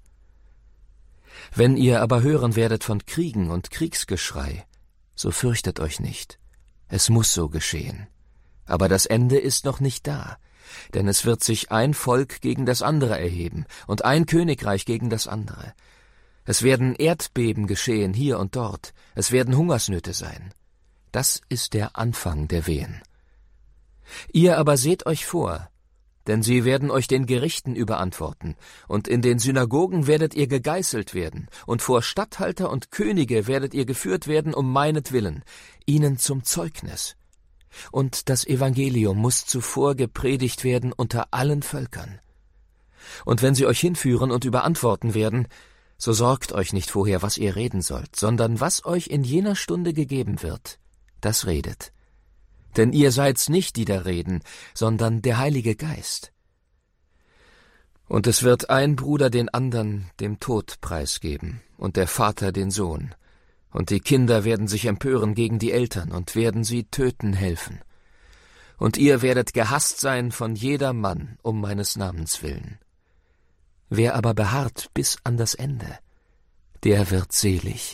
Wenn ihr aber hören werdet von Kriegen und Kriegsgeschrei, so fürchtet euch nicht. Es muss so geschehen. Aber das Ende ist noch nicht da, denn es wird sich ein Volk gegen das andere erheben und ein Königreich gegen das andere. Es werden Erdbeben geschehen hier und dort, es werden Hungersnöte sein. Das ist der Anfang der Wehen. Ihr aber seht euch vor, denn sie werden euch den Gerichten überantworten, und in den Synagogen werdet ihr gegeißelt werden, und vor Statthalter und Könige werdet ihr geführt werden um meinetwillen, ihnen zum Zeugnis. Und das Evangelium muss zuvor gepredigt werden unter allen Völkern. Und wenn sie euch hinführen und überantworten werden, so sorgt euch nicht vorher, was ihr reden sollt, sondern was euch in jener Stunde gegeben wird, das redet. Denn ihr seid's nicht, die da reden, sondern der Heilige Geist. Und es wird ein Bruder den andern dem Tod preisgeben, und der Vater den Sohn. Und die Kinder werden sich empören gegen die Eltern und werden sie töten helfen. Und ihr werdet gehasst sein von jeder Mann um meines Namens willen. Wer aber beharrt bis an das Ende, der wird selig.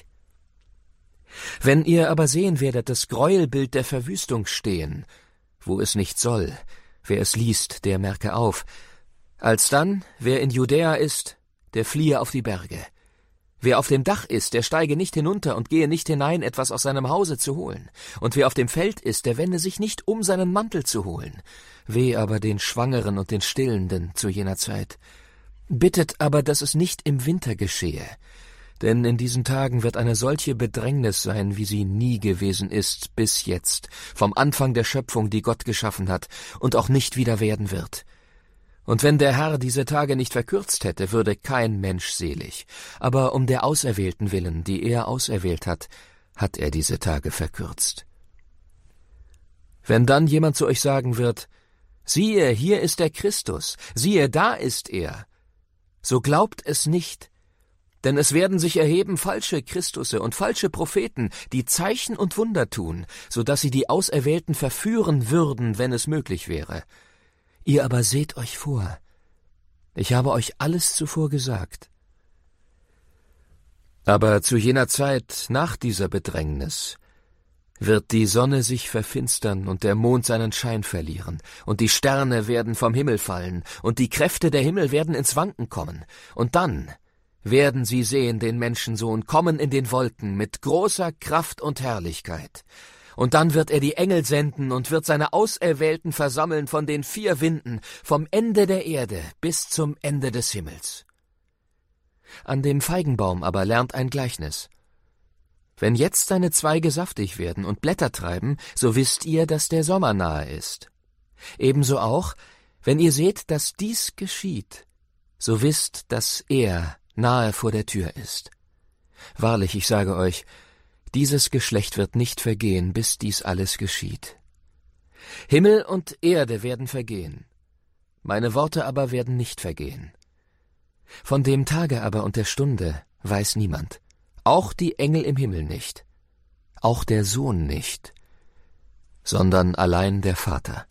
Wenn ihr aber sehen werdet das Gräuelbild der Verwüstung stehen, wo es nicht soll, wer es liest, der merke auf, alsdann, wer in Judäa ist, der fliehe auf die Berge. Wer auf dem Dach ist, der steige nicht hinunter und gehe nicht hinein, etwas aus seinem Hause zu holen. Und wer auf dem Feld ist, der wende sich nicht um, seinen Mantel zu holen. Weh aber den Schwangeren und den Stillenden zu jener Zeit. Bittet aber, dass es nicht im Winter geschehe. Denn in diesen Tagen wird eine solche Bedrängnis sein, wie sie nie gewesen ist bis jetzt, vom Anfang der Schöpfung, die Gott geschaffen hat, und auch nicht wieder werden wird. Und wenn der Herr diese Tage nicht verkürzt hätte, würde kein Mensch selig. Aber um der Auserwählten willen, die er auserwählt hat, hat er diese Tage verkürzt. Wenn dann jemand zu euch sagen wird, siehe, hier ist der Christus, siehe, da ist er, so glaubt es nicht, denn es werden sich erheben falsche Christusse und falsche Propheten, die Zeichen und Wunder tun, so dass sie die Auserwählten verführen würden, wenn es möglich wäre. Ihr aber seht euch vor. Ich habe euch alles zuvor gesagt. Aber zu jener Zeit, nach dieser Bedrängnis, wird die Sonne sich verfinstern und der Mond seinen Schein verlieren, und die Sterne werden vom Himmel fallen, und die Kräfte der Himmel werden ins Wanken kommen, und dann werden sie sehen den Menschensohn kommen in den Wolken mit großer Kraft und Herrlichkeit. Und dann wird er die Engel senden und wird seine Auserwählten versammeln von den vier Winden, vom Ende der Erde bis zum Ende des Himmels. An dem Feigenbaum aber lernt ein Gleichnis. Wenn jetzt seine Zweige saftig werden und Blätter treiben, so wisst ihr, dass der Sommer nahe ist. Ebenso auch, wenn ihr seht, dass dies geschieht, so wisst, dass er nahe vor der Tür ist. Wahrlich, ich sage euch, dieses Geschlecht wird nicht vergehen, bis dies alles geschieht. Himmel und Erde werden vergehen, meine Worte aber werden nicht vergehen. Von dem Tage aber und der Stunde weiß niemand, auch die Engel im Himmel nicht, auch der Sohn nicht, sondern allein der Vater.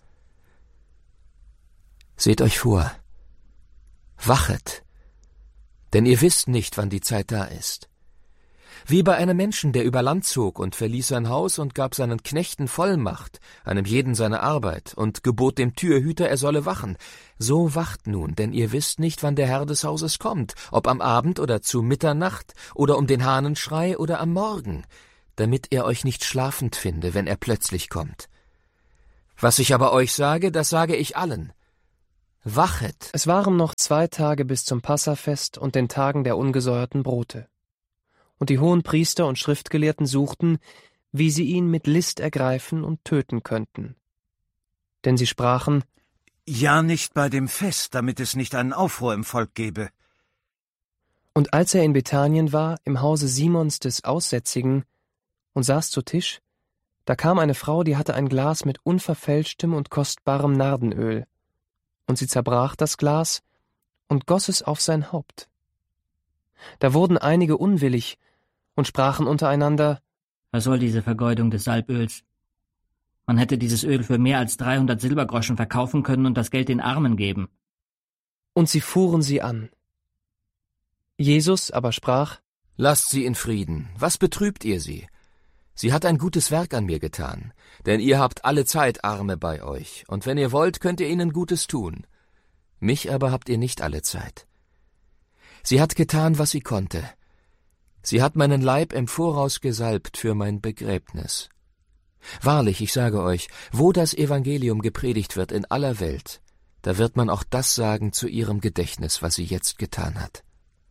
Seht euch vor, wachet, denn ihr wisst nicht, wann die Zeit da ist. Wie bei einem Menschen, der über Land zog und verließ sein Haus und gab seinen Knechten Vollmacht, einem jeden seine Arbeit, und gebot dem Türhüter, er solle wachen. So wacht nun, denn ihr wisst nicht, wann der Herr des Hauses kommt, ob am Abend oder zu Mitternacht oder um den Hahnenschrei oder am Morgen, damit er euch nicht schlafend finde, wenn er plötzlich kommt. Was ich aber euch sage, das sage ich allen. Wachet! Es waren noch zwei Tage bis zum Passafest und den Tagen der ungesäuerten Brote. Und die Hohenpriester und Schriftgelehrten suchten, wie sie ihn mit List ergreifen und töten könnten. Denn sie sprachen: Ja, nicht bei dem Fest, damit es nicht einen Aufruhr im Volk gebe. Und als er in Bethanien war, im Hause Simons des Aussätzigen, und saß zu Tisch, da kam eine Frau, die hatte ein Glas mit unverfälschtem und kostbarem Nardenöl. Und sie zerbrach das Glas und goss es auf sein Haupt. Da wurden einige unwillig und sprachen untereinander: Was soll diese Vergeudung des Salböls? Man hätte dieses Öl für mehr als dreihundert Silbergroschen verkaufen können und das Geld den Armen geben. Und sie fuhren sie an. Jesus aber sprach: Lasst sie in Frieden, was betrübt ihr sie? Sie hat ein gutes Werk an mir getan, denn ihr habt alle Zeit Arme bei euch, und wenn ihr wollt, könnt ihr ihnen Gutes tun. Mich aber habt ihr nicht alle Zeit. Sie hat getan, was sie konnte. Sie hat meinen Leib im Voraus gesalbt für mein Begräbnis. Wahrlich, ich sage euch, wo das Evangelium gepredigt wird in aller Welt, da wird man auch das sagen zu ihrem Gedächtnis, was sie jetzt getan hat.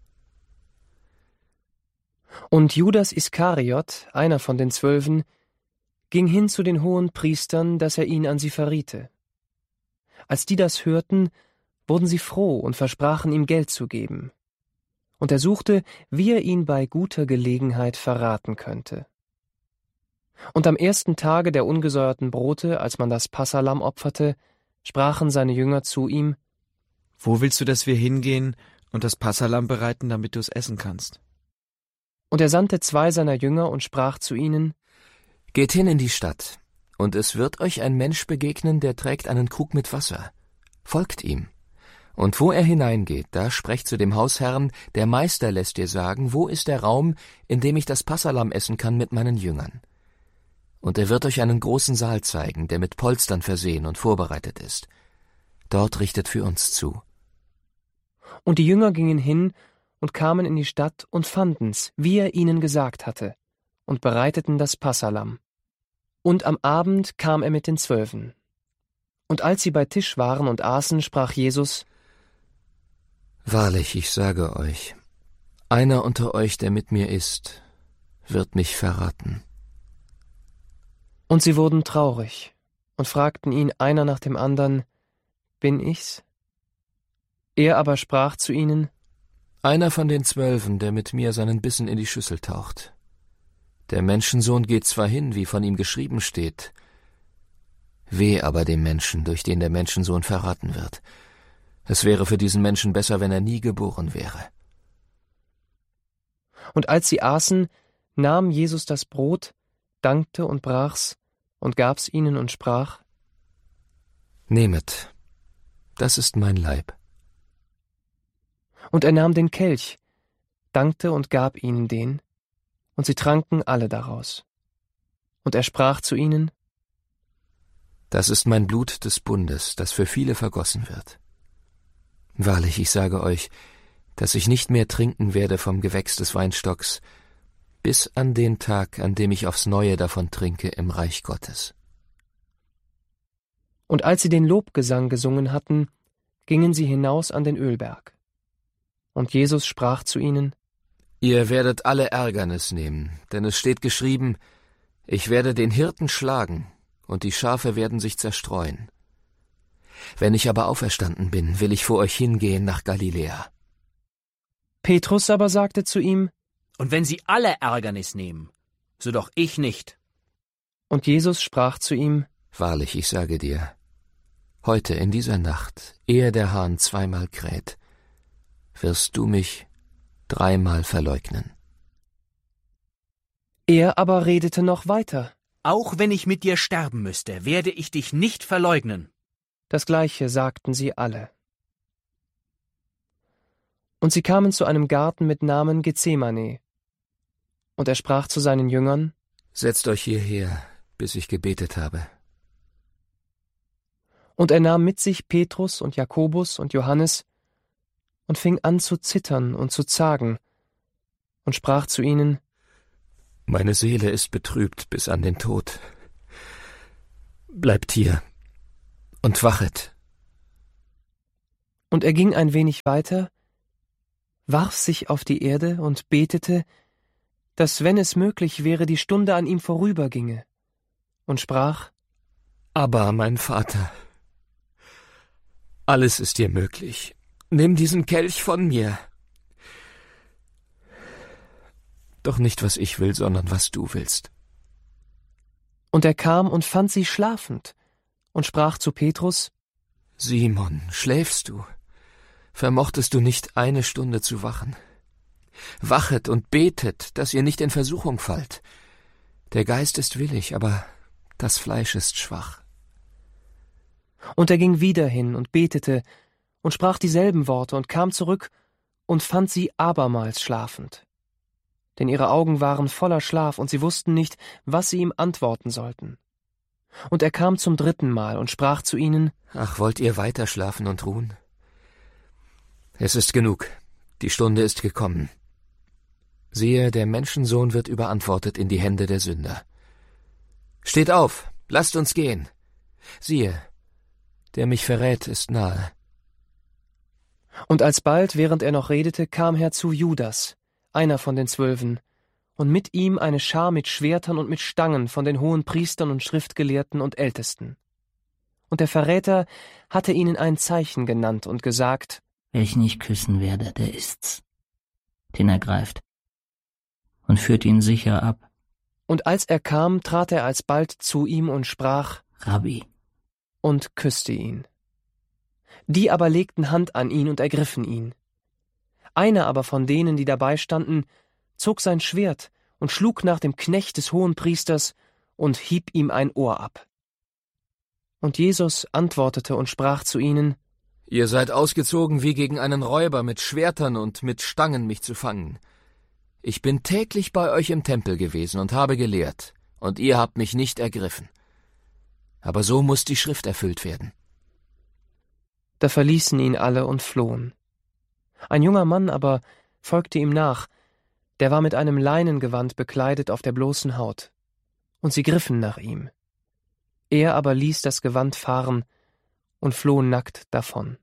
Und Judas Iskariot, einer von den Zwölfen, ging hin zu den Hohenpriestern, dass er ihn an sie verriete. Als die das hörten, wurden sie froh und versprachen ihm Geld zu geben. Und er suchte, wie er ihn bei guter Gelegenheit verraten könnte. Und am ersten Tage der ungesäuerten Brote, als man das Passalamm opferte, sprachen seine Jünger zu ihm: Wo willst du, dass wir hingehen und das Passalamm bereiten, damit du es essen kannst? Und er sandte zwei seiner Jünger und sprach zu ihnen: Geht hin in die Stadt, und es wird euch ein Mensch begegnen, der trägt einen Krug mit Wasser. Folgt ihm. Und wo er hineingeht, da sprecht zu dem Hausherrn: Der Meister lässt dir sagen, wo ist der Raum, in dem ich das Passalamm essen kann mit meinen Jüngern. Und er wird euch einen großen Saal zeigen, der mit Polstern versehen und vorbereitet ist. Dort richtet für uns zu. Und die Jünger gingen hin und kamen in die Stadt und fanden's, wie er ihnen gesagt hatte, und bereiteten das Passalamm. Und am Abend kam er mit den Zwölfen. Und als sie bei Tisch waren und aßen, sprach Jesus: Wahrlich, ich sage euch, einer unter euch, der mit mir isst, wird mich verraten. Und sie wurden traurig und fragten ihn einer nach dem andern: Bin ich's? Er aber sprach zu ihnen: Einer von den Zwölfen, der mit mir seinen Bissen in die Schüssel taucht. Der Menschensohn geht zwar hin, wie von ihm geschrieben steht, weh aber dem Menschen, durch den der Menschensohn verraten wird. Es wäre für diesen Menschen besser, wenn er nie geboren wäre. Und als sie aßen, nahm Jesus das Brot, dankte und brach's und gab's ihnen und sprach: Nehmet, das ist mein Leib. Und er nahm den Kelch, dankte und gab ihnen den, und sie tranken alle daraus. Und er sprach zu ihnen: Das ist mein Blut des Bundes, das für viele vergossen wird. Wahrlich, ich sage euch, dass ich nicht mehr trinken werde vom Gewächs des Weinstocks, bis an den Tag, an dem ich aufs Neue davon trinke im Reich Gottes. Und als sie den Lobgesang gesungen hatten, gingen sie hinaus an den Ölberg. Und Jesus sprach zu ihnen: Ihr werdet alle Ärgernis nehmen, denn es steht geschrieben: Ich werde den Hirten schlagen, und die Schafe werden sich zerstreuen. Wenn ich aber auferstanden bin, will ich vor euch hingehen nach Galiläa. Petrus aber sagte zu ihm: Und wenn sie alle Ärgernis nehmen, so doch ich nicht. Und Jesus sprach zu ihm: Wahrlich, ich sage dir, heute in dieser Nacht, ehe der Hahn zweimal kräht, wirst du mich dreimal verleugnen. Er aber redete noch weiter: Auch wenn ich mit dir sterben müsste, werde ich dich nicht verleugnen. Das Gleiche sagten sie alle. Und sie kamen zu einem Garten mit Namen Gethsemane. Und er sprach zu seinen Jüngern: Setzt euch hierher, bis ich gebetet habe. Und er nahm mit sich Petrus und Jakobus und Johannes und fing an zu zittern und zu zagen und sprach zu ihnen: Meine Seele ist betrübt bis an den Tod. Bleibt hier und wachet. Und er ging ein wenig weiter, warf sich auf die Erde und betete, dass, wenn es möglich wäre, die Stunde an ihm vorüberginge, und sprach: Aber, mein Vater, alles ist dir möglich. Nimm diesen Kelch von mir. Doch nicht, was ich will, sondern was du willst. Und er kam und fand sie schlafend und sprach zu Petrus: Simon, schläfst du? Vermochtest du nicht eine Stunde zu wachen? Wachet und betet, dass ihr nicht in Versuchung fallt. Der Geist ist willig, aber das Fleisch ist schwach. Und er ging wieder hin und betete und sprach dieselben Worte und kam zurück und fand sie abermals schlafend. Denn ihre Augen waren voller Schlaf und sie wussten nicht, was sie ihm antworten sollten. Und er kam zum dritten Mal und sprach zu ihnen: Ach, wollt ihr weiter schlafen und ruhen? Es ist genug, die Stunde ist gekommen. Siehe, der Menschensohn wird überantwortet in die Hände der Sünder. Steht auf, lasst uns gehen. Siehe, der mich verrät, ist nahe. Und alsbald, während er noch redete, kam herzu Judas, einer von den Zwölfen, und mit ihm eine Schar mit Schwertern und mit Stangen von den hohen Priestern und Schriftgelehrten und Ältesten. Und der Verräter hatte ihnen ein Zeichen genannt und gesagt: Welchen ich küssen werde, der ist's. Den ergreift und führt ihn sicher ab. Und als er kam, trat er alsbald zu ihm und sprach: Rabbi, und küsste ihn. Die aber legten Hand an ihn und ergriffen ihn. Einer aber von denen, die dabei standen, zog sein Schwert und schlug nach dem Knecht des Hohenpriesters und hieb ihm ein Ohr ab. Und Jesus antwortete und sprach zu ihnen: Ihr seid ausgezogen wie gegen einen Räuber mit Schwertern und mit Stangen, mich zu fangen. Ich bin täglich bei euch im Tempel gewesen und habe gelehrt, und ihr habt mich nicht ergriffen. Aber so muss die Schrift erfüllt werden. Da verließen ihn alle und flohen. Ein junger Mann aber folgte ihm nach, der war mit einem Leinengewand bekleidet auf der bloßen Haut. Und sie griffen nach ihm. Er aber ließ das Gewand fahren und floh nackt davon.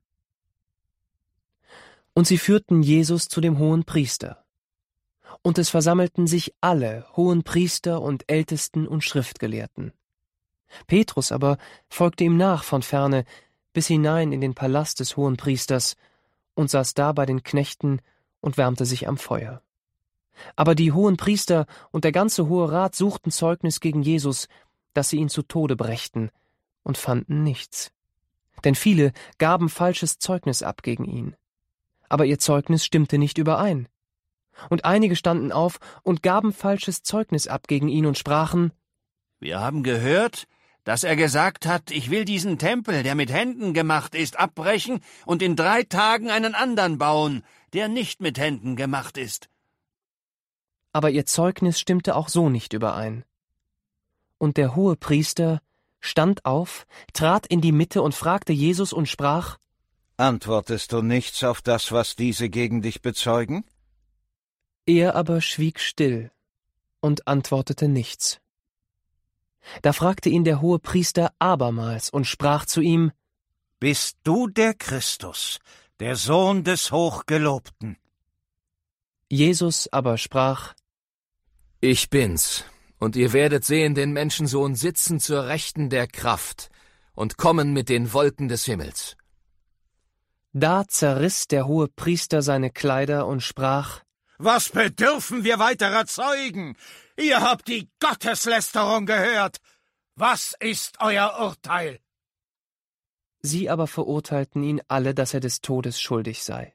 Und sie führten Jesus zu dem Hohenpriester. Und es versammelten sich alle Hohenpriester und Ältesten und Schriftgelehrten. Petrus aber folgte ihm nach von ferne bis hinein in den Palast des Hohenpriesters und saß da bei den Knechten und wärmte sich am Feuer. Aber die Hohenpriester und der ganze Hohe Rat suchten Zeugnis gegen Jesus, dass sie ihn zu Tode brächten, und fanden nichts. Denn viele gaben falsches Zeugnis ab gegen ihn. Aber ihr Zeugnis stimmte nicht überein. Und einige standen auf und gaben falsches Zeugnis ab gegen ihn und sprachen: Wir haben gehört, dass er gesagt hat, ich will diesen Tempel, der mit Händen gemacht ist, abbrechen und in drei Tagen einen anderen bauen, der nicht mit Händen gemacht ist. Aber ihr Zeugnis stimmte auch so nicht überein. Und der Hohepriester stand auf, trat in die Mitte und fragte Jesus und sprach: Antwortest du nichts auf das, was diese gegen dich bezeugen? Er aber schwieg still und antwortete nichts. Da fragte ihn der Hohepriester abermals und sprach zu ihm: Bist du der Christus, der Sohn des Hochgelobten? Jesus aber sprach: Ich bin's, und ihr werdet sehen den Menschensohn sitzen zur Rechten der Kraft und kommen mit den Wolken des Himmels. Da zerriss der Hohepriester seine Kleider und sprach: Was bedürfen wir weiterer Zeugen? Ihr habt die Gotteslästerung gehört. Was ist euer Urteil? Sie aber verurteilten ihn alle, dass er des Todes schuldig sei.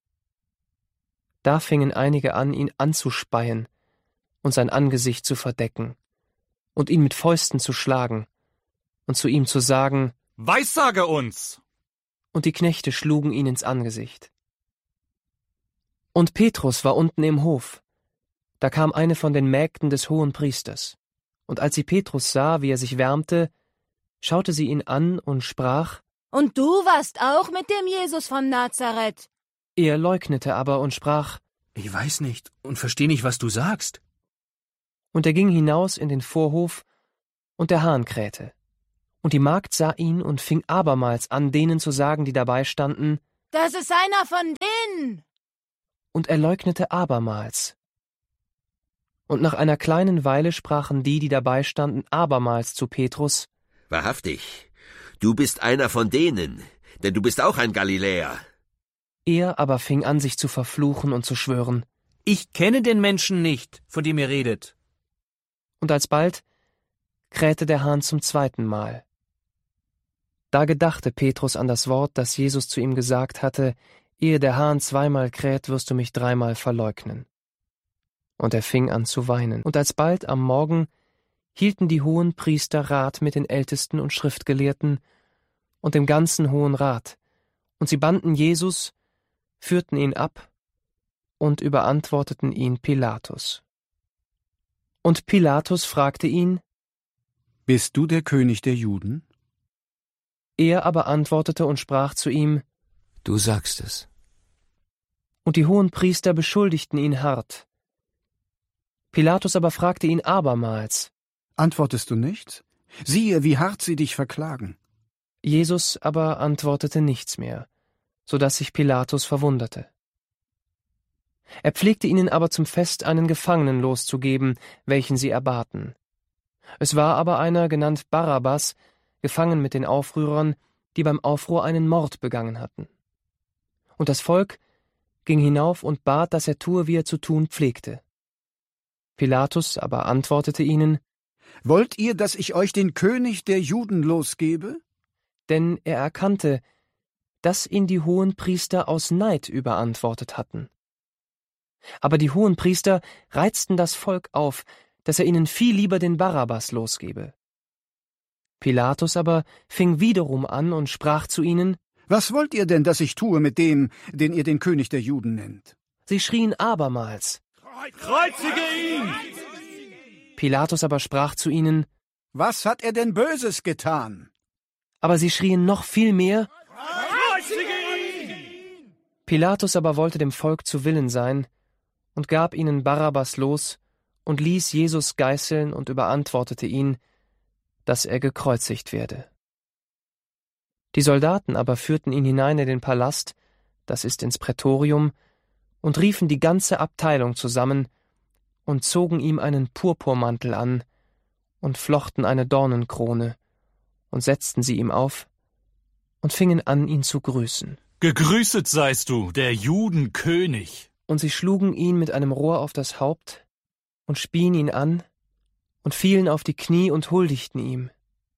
Da fingen einige an, ihn anzuspeien und sein Angesicht zu verdecken und ihn mit Fäusten zu schlagen und zu ihm zu sagen: Weissage uns! Und die Knechte schlugen ihn ins Angesicht. Und Petrus war unten im Hof. Da kam eine von den Mägden des Hohenpriesters, und als sie Petrus sah, wie er sich wärmte, schaute sie ihn an und sprach: Und du warst auch mit dem Jesus von Nazareth? Er leugnete aber und sprach: Ich weiß nicht und verstehe nicht, was du sagst. Und er ging hinaus in den Vorhof, und der Hahn krähte. Und die Magd sah ihn und fing abermals an, denen zu sagen, die dabei standen: Das ist einer von denen. Und er leugnete abermals. Und nach einer kleinen Weile sprachen die, die dabei standen, abermals zu Petrus: Wahrhaftig, du bist einer von denen, denn du bist auch ein Galiläer. Er aber fing an, sich zu verfluchen und zu schwören: Ich kenne den Menschen nicht, von dem ihr redet. Und alsbald krähte der Hahn zum zweiten Mal. Da gedachte Petrus an das Wort, das Jesus zu ihm gesagt hatte: Ehe der Hahn zweimal kräht, wirst du mich dreimal verleugnen. Und er fing an zu weinen. Und alsbald am Morgen hielten die hohen Priester Rat mit den Ältesten und Schriftgelehrten und dem ganzen Hohen Rat, und sie banden Jesus, führten ihn ab und überantworteten ihn Pilatus. Und Pilatus fragte ihn: Bist du der König der Juden? Er aber antwortete und sprach zu ihm: Du sagst es. Und die hohen Priester beschuldigten ihn hart. Pilatus aber fragte ihn abermals: Antwortest du nichts? Siehe, wie hart sie dich verklagen. Jesus aber antwortete nichts mehr, so dass sich Pilatus verwunderte. Er pflegte ihnen aber zum Fest einen Gefangenen loszugeben, welchen sie erbaten. Es war aber einer, genannt Barabbas, gefangen mit den Aufrührern, die beim Aufruhr einen Mord begangen hatten. Und das Volk ging hinauf und bat, dass er tue, wie er zu tun pflegte. Pilatus aber antwortete ihnen: Wollt ihr, dass ich euch den König der Juden losgebe? Denn er erkannte, dass ihn die Hohenpriester aus Neid überantwortet hatten. Aber die Hohenpriester reizten das Volk auf, dass er ihnen viel lieber den Barabbas losgebe. Pilatus aber fing wiederum an und sprach zu ihnen: Was wollt ihr denn, dass ich tue mit dem, den ihr den König der Juden nennt? Sie schrien abermals: Kreuzige ihn! Pilatus aber sprach zu ihnen: Was hat er denn Böses getan? Aber sie schrien noch viel mehr: Kreuzige ihn! Pilatus aber wollte dem Volk zu Willen sein und gab ihnen Barabbas los und ließ Jesus geißeln und überantwortete ihn, dass er gekreuzigt werde. Die Soldaten aber führten ihn hinein in den Palast, das ist ins Prätorium, und riefen die ganze Abteilung zusammen und zogen ihm einen Purpurmantel an und flochten eine Dornenkrone und setzten sie ihm auf und fingen an, ihn zu grüßen. Gegrüßet seist du, der Judenkönig. Und sie schlugen ihn mit einem Rohr auf das Haupt und spien ihn an und fielen auf die Knie und huldigten ihm.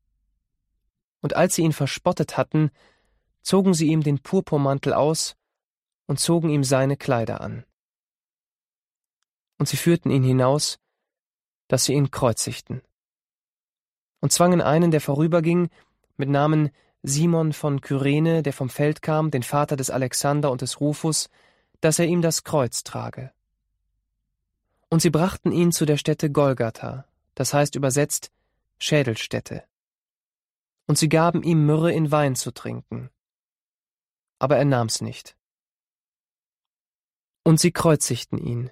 Und als sie ihn verspottet hatten, zogen sie ihm den Purpurmantel aus und zogen ihm seine Kleider an. Und sie führten ihn hinaus, dass sie ihn kreuzigten. Und zwangen einen, der vorüberging, mit Namen Simon von Kyrene, der vom Feld kam, den Vater des Alexander und des Rufus, dass er ihm das Kreuz trage. Und sie brachten ihn zu der Stätte Golgatha, das heißt übersetzt Schädelstätte. Und sie gaben ihm Myrrhe in Wein zu trinken. Aber er nahm's nicht. Und sie kreuzigten ihn.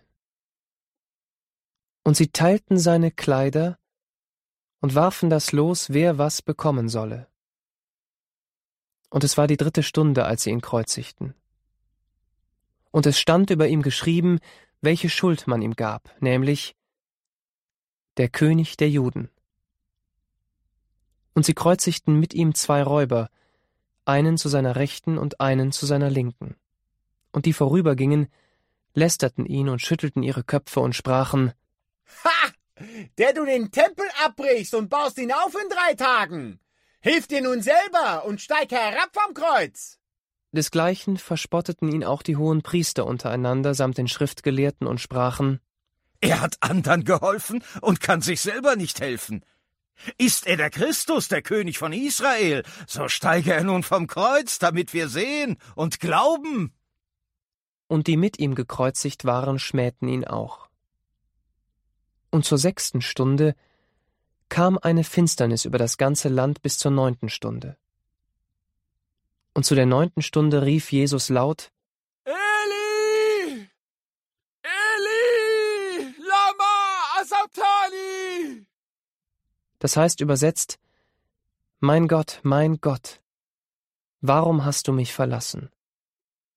Und sie teilten seine Kleider und warfen das Los, wer was bekommen solle. Und es war die dritte Stunde, als sie ihn kreuzigten. Und es stand über ihm geschrieben, welche Schuld man ihm gab, nämlich der König der Juden. Und sie kreuzigten mit ihm zwei Räuber, einen zu seiner Rechten und einen zu seiner Linken. Und die vorübergingen, lästerten ihn und schüttelten ihre Köpfe und sprachen: Ha! Der du den Tempel abbrichst und baust ihn auf in drei Tagen! Hilf dir nun selber und steig herab vom Kreuz! Desgleichen verspotteten ihn auch die hohen Priester untereinander samt den Schriftgelehrten und sprachen: Er hat anderen geholfen und kann sich selber nicht helfen. Ist er der Christus, der König von Israel, so steige er nun vom Kreuz, damit wir sehen und glauben. Und die mit ihm gekreuzigt waren, schmähten ihn auch. Und zur sechsten Stunde kam eine Finsternis über das ganze Land bis zur neunten Stunde. Und zu der neunten Stunde rief Jesus laut: Eli! Eli! Lama Asabtani! Das heißt übersetzt: Mein Gott, mein Gott, warum hast du mich verlassen?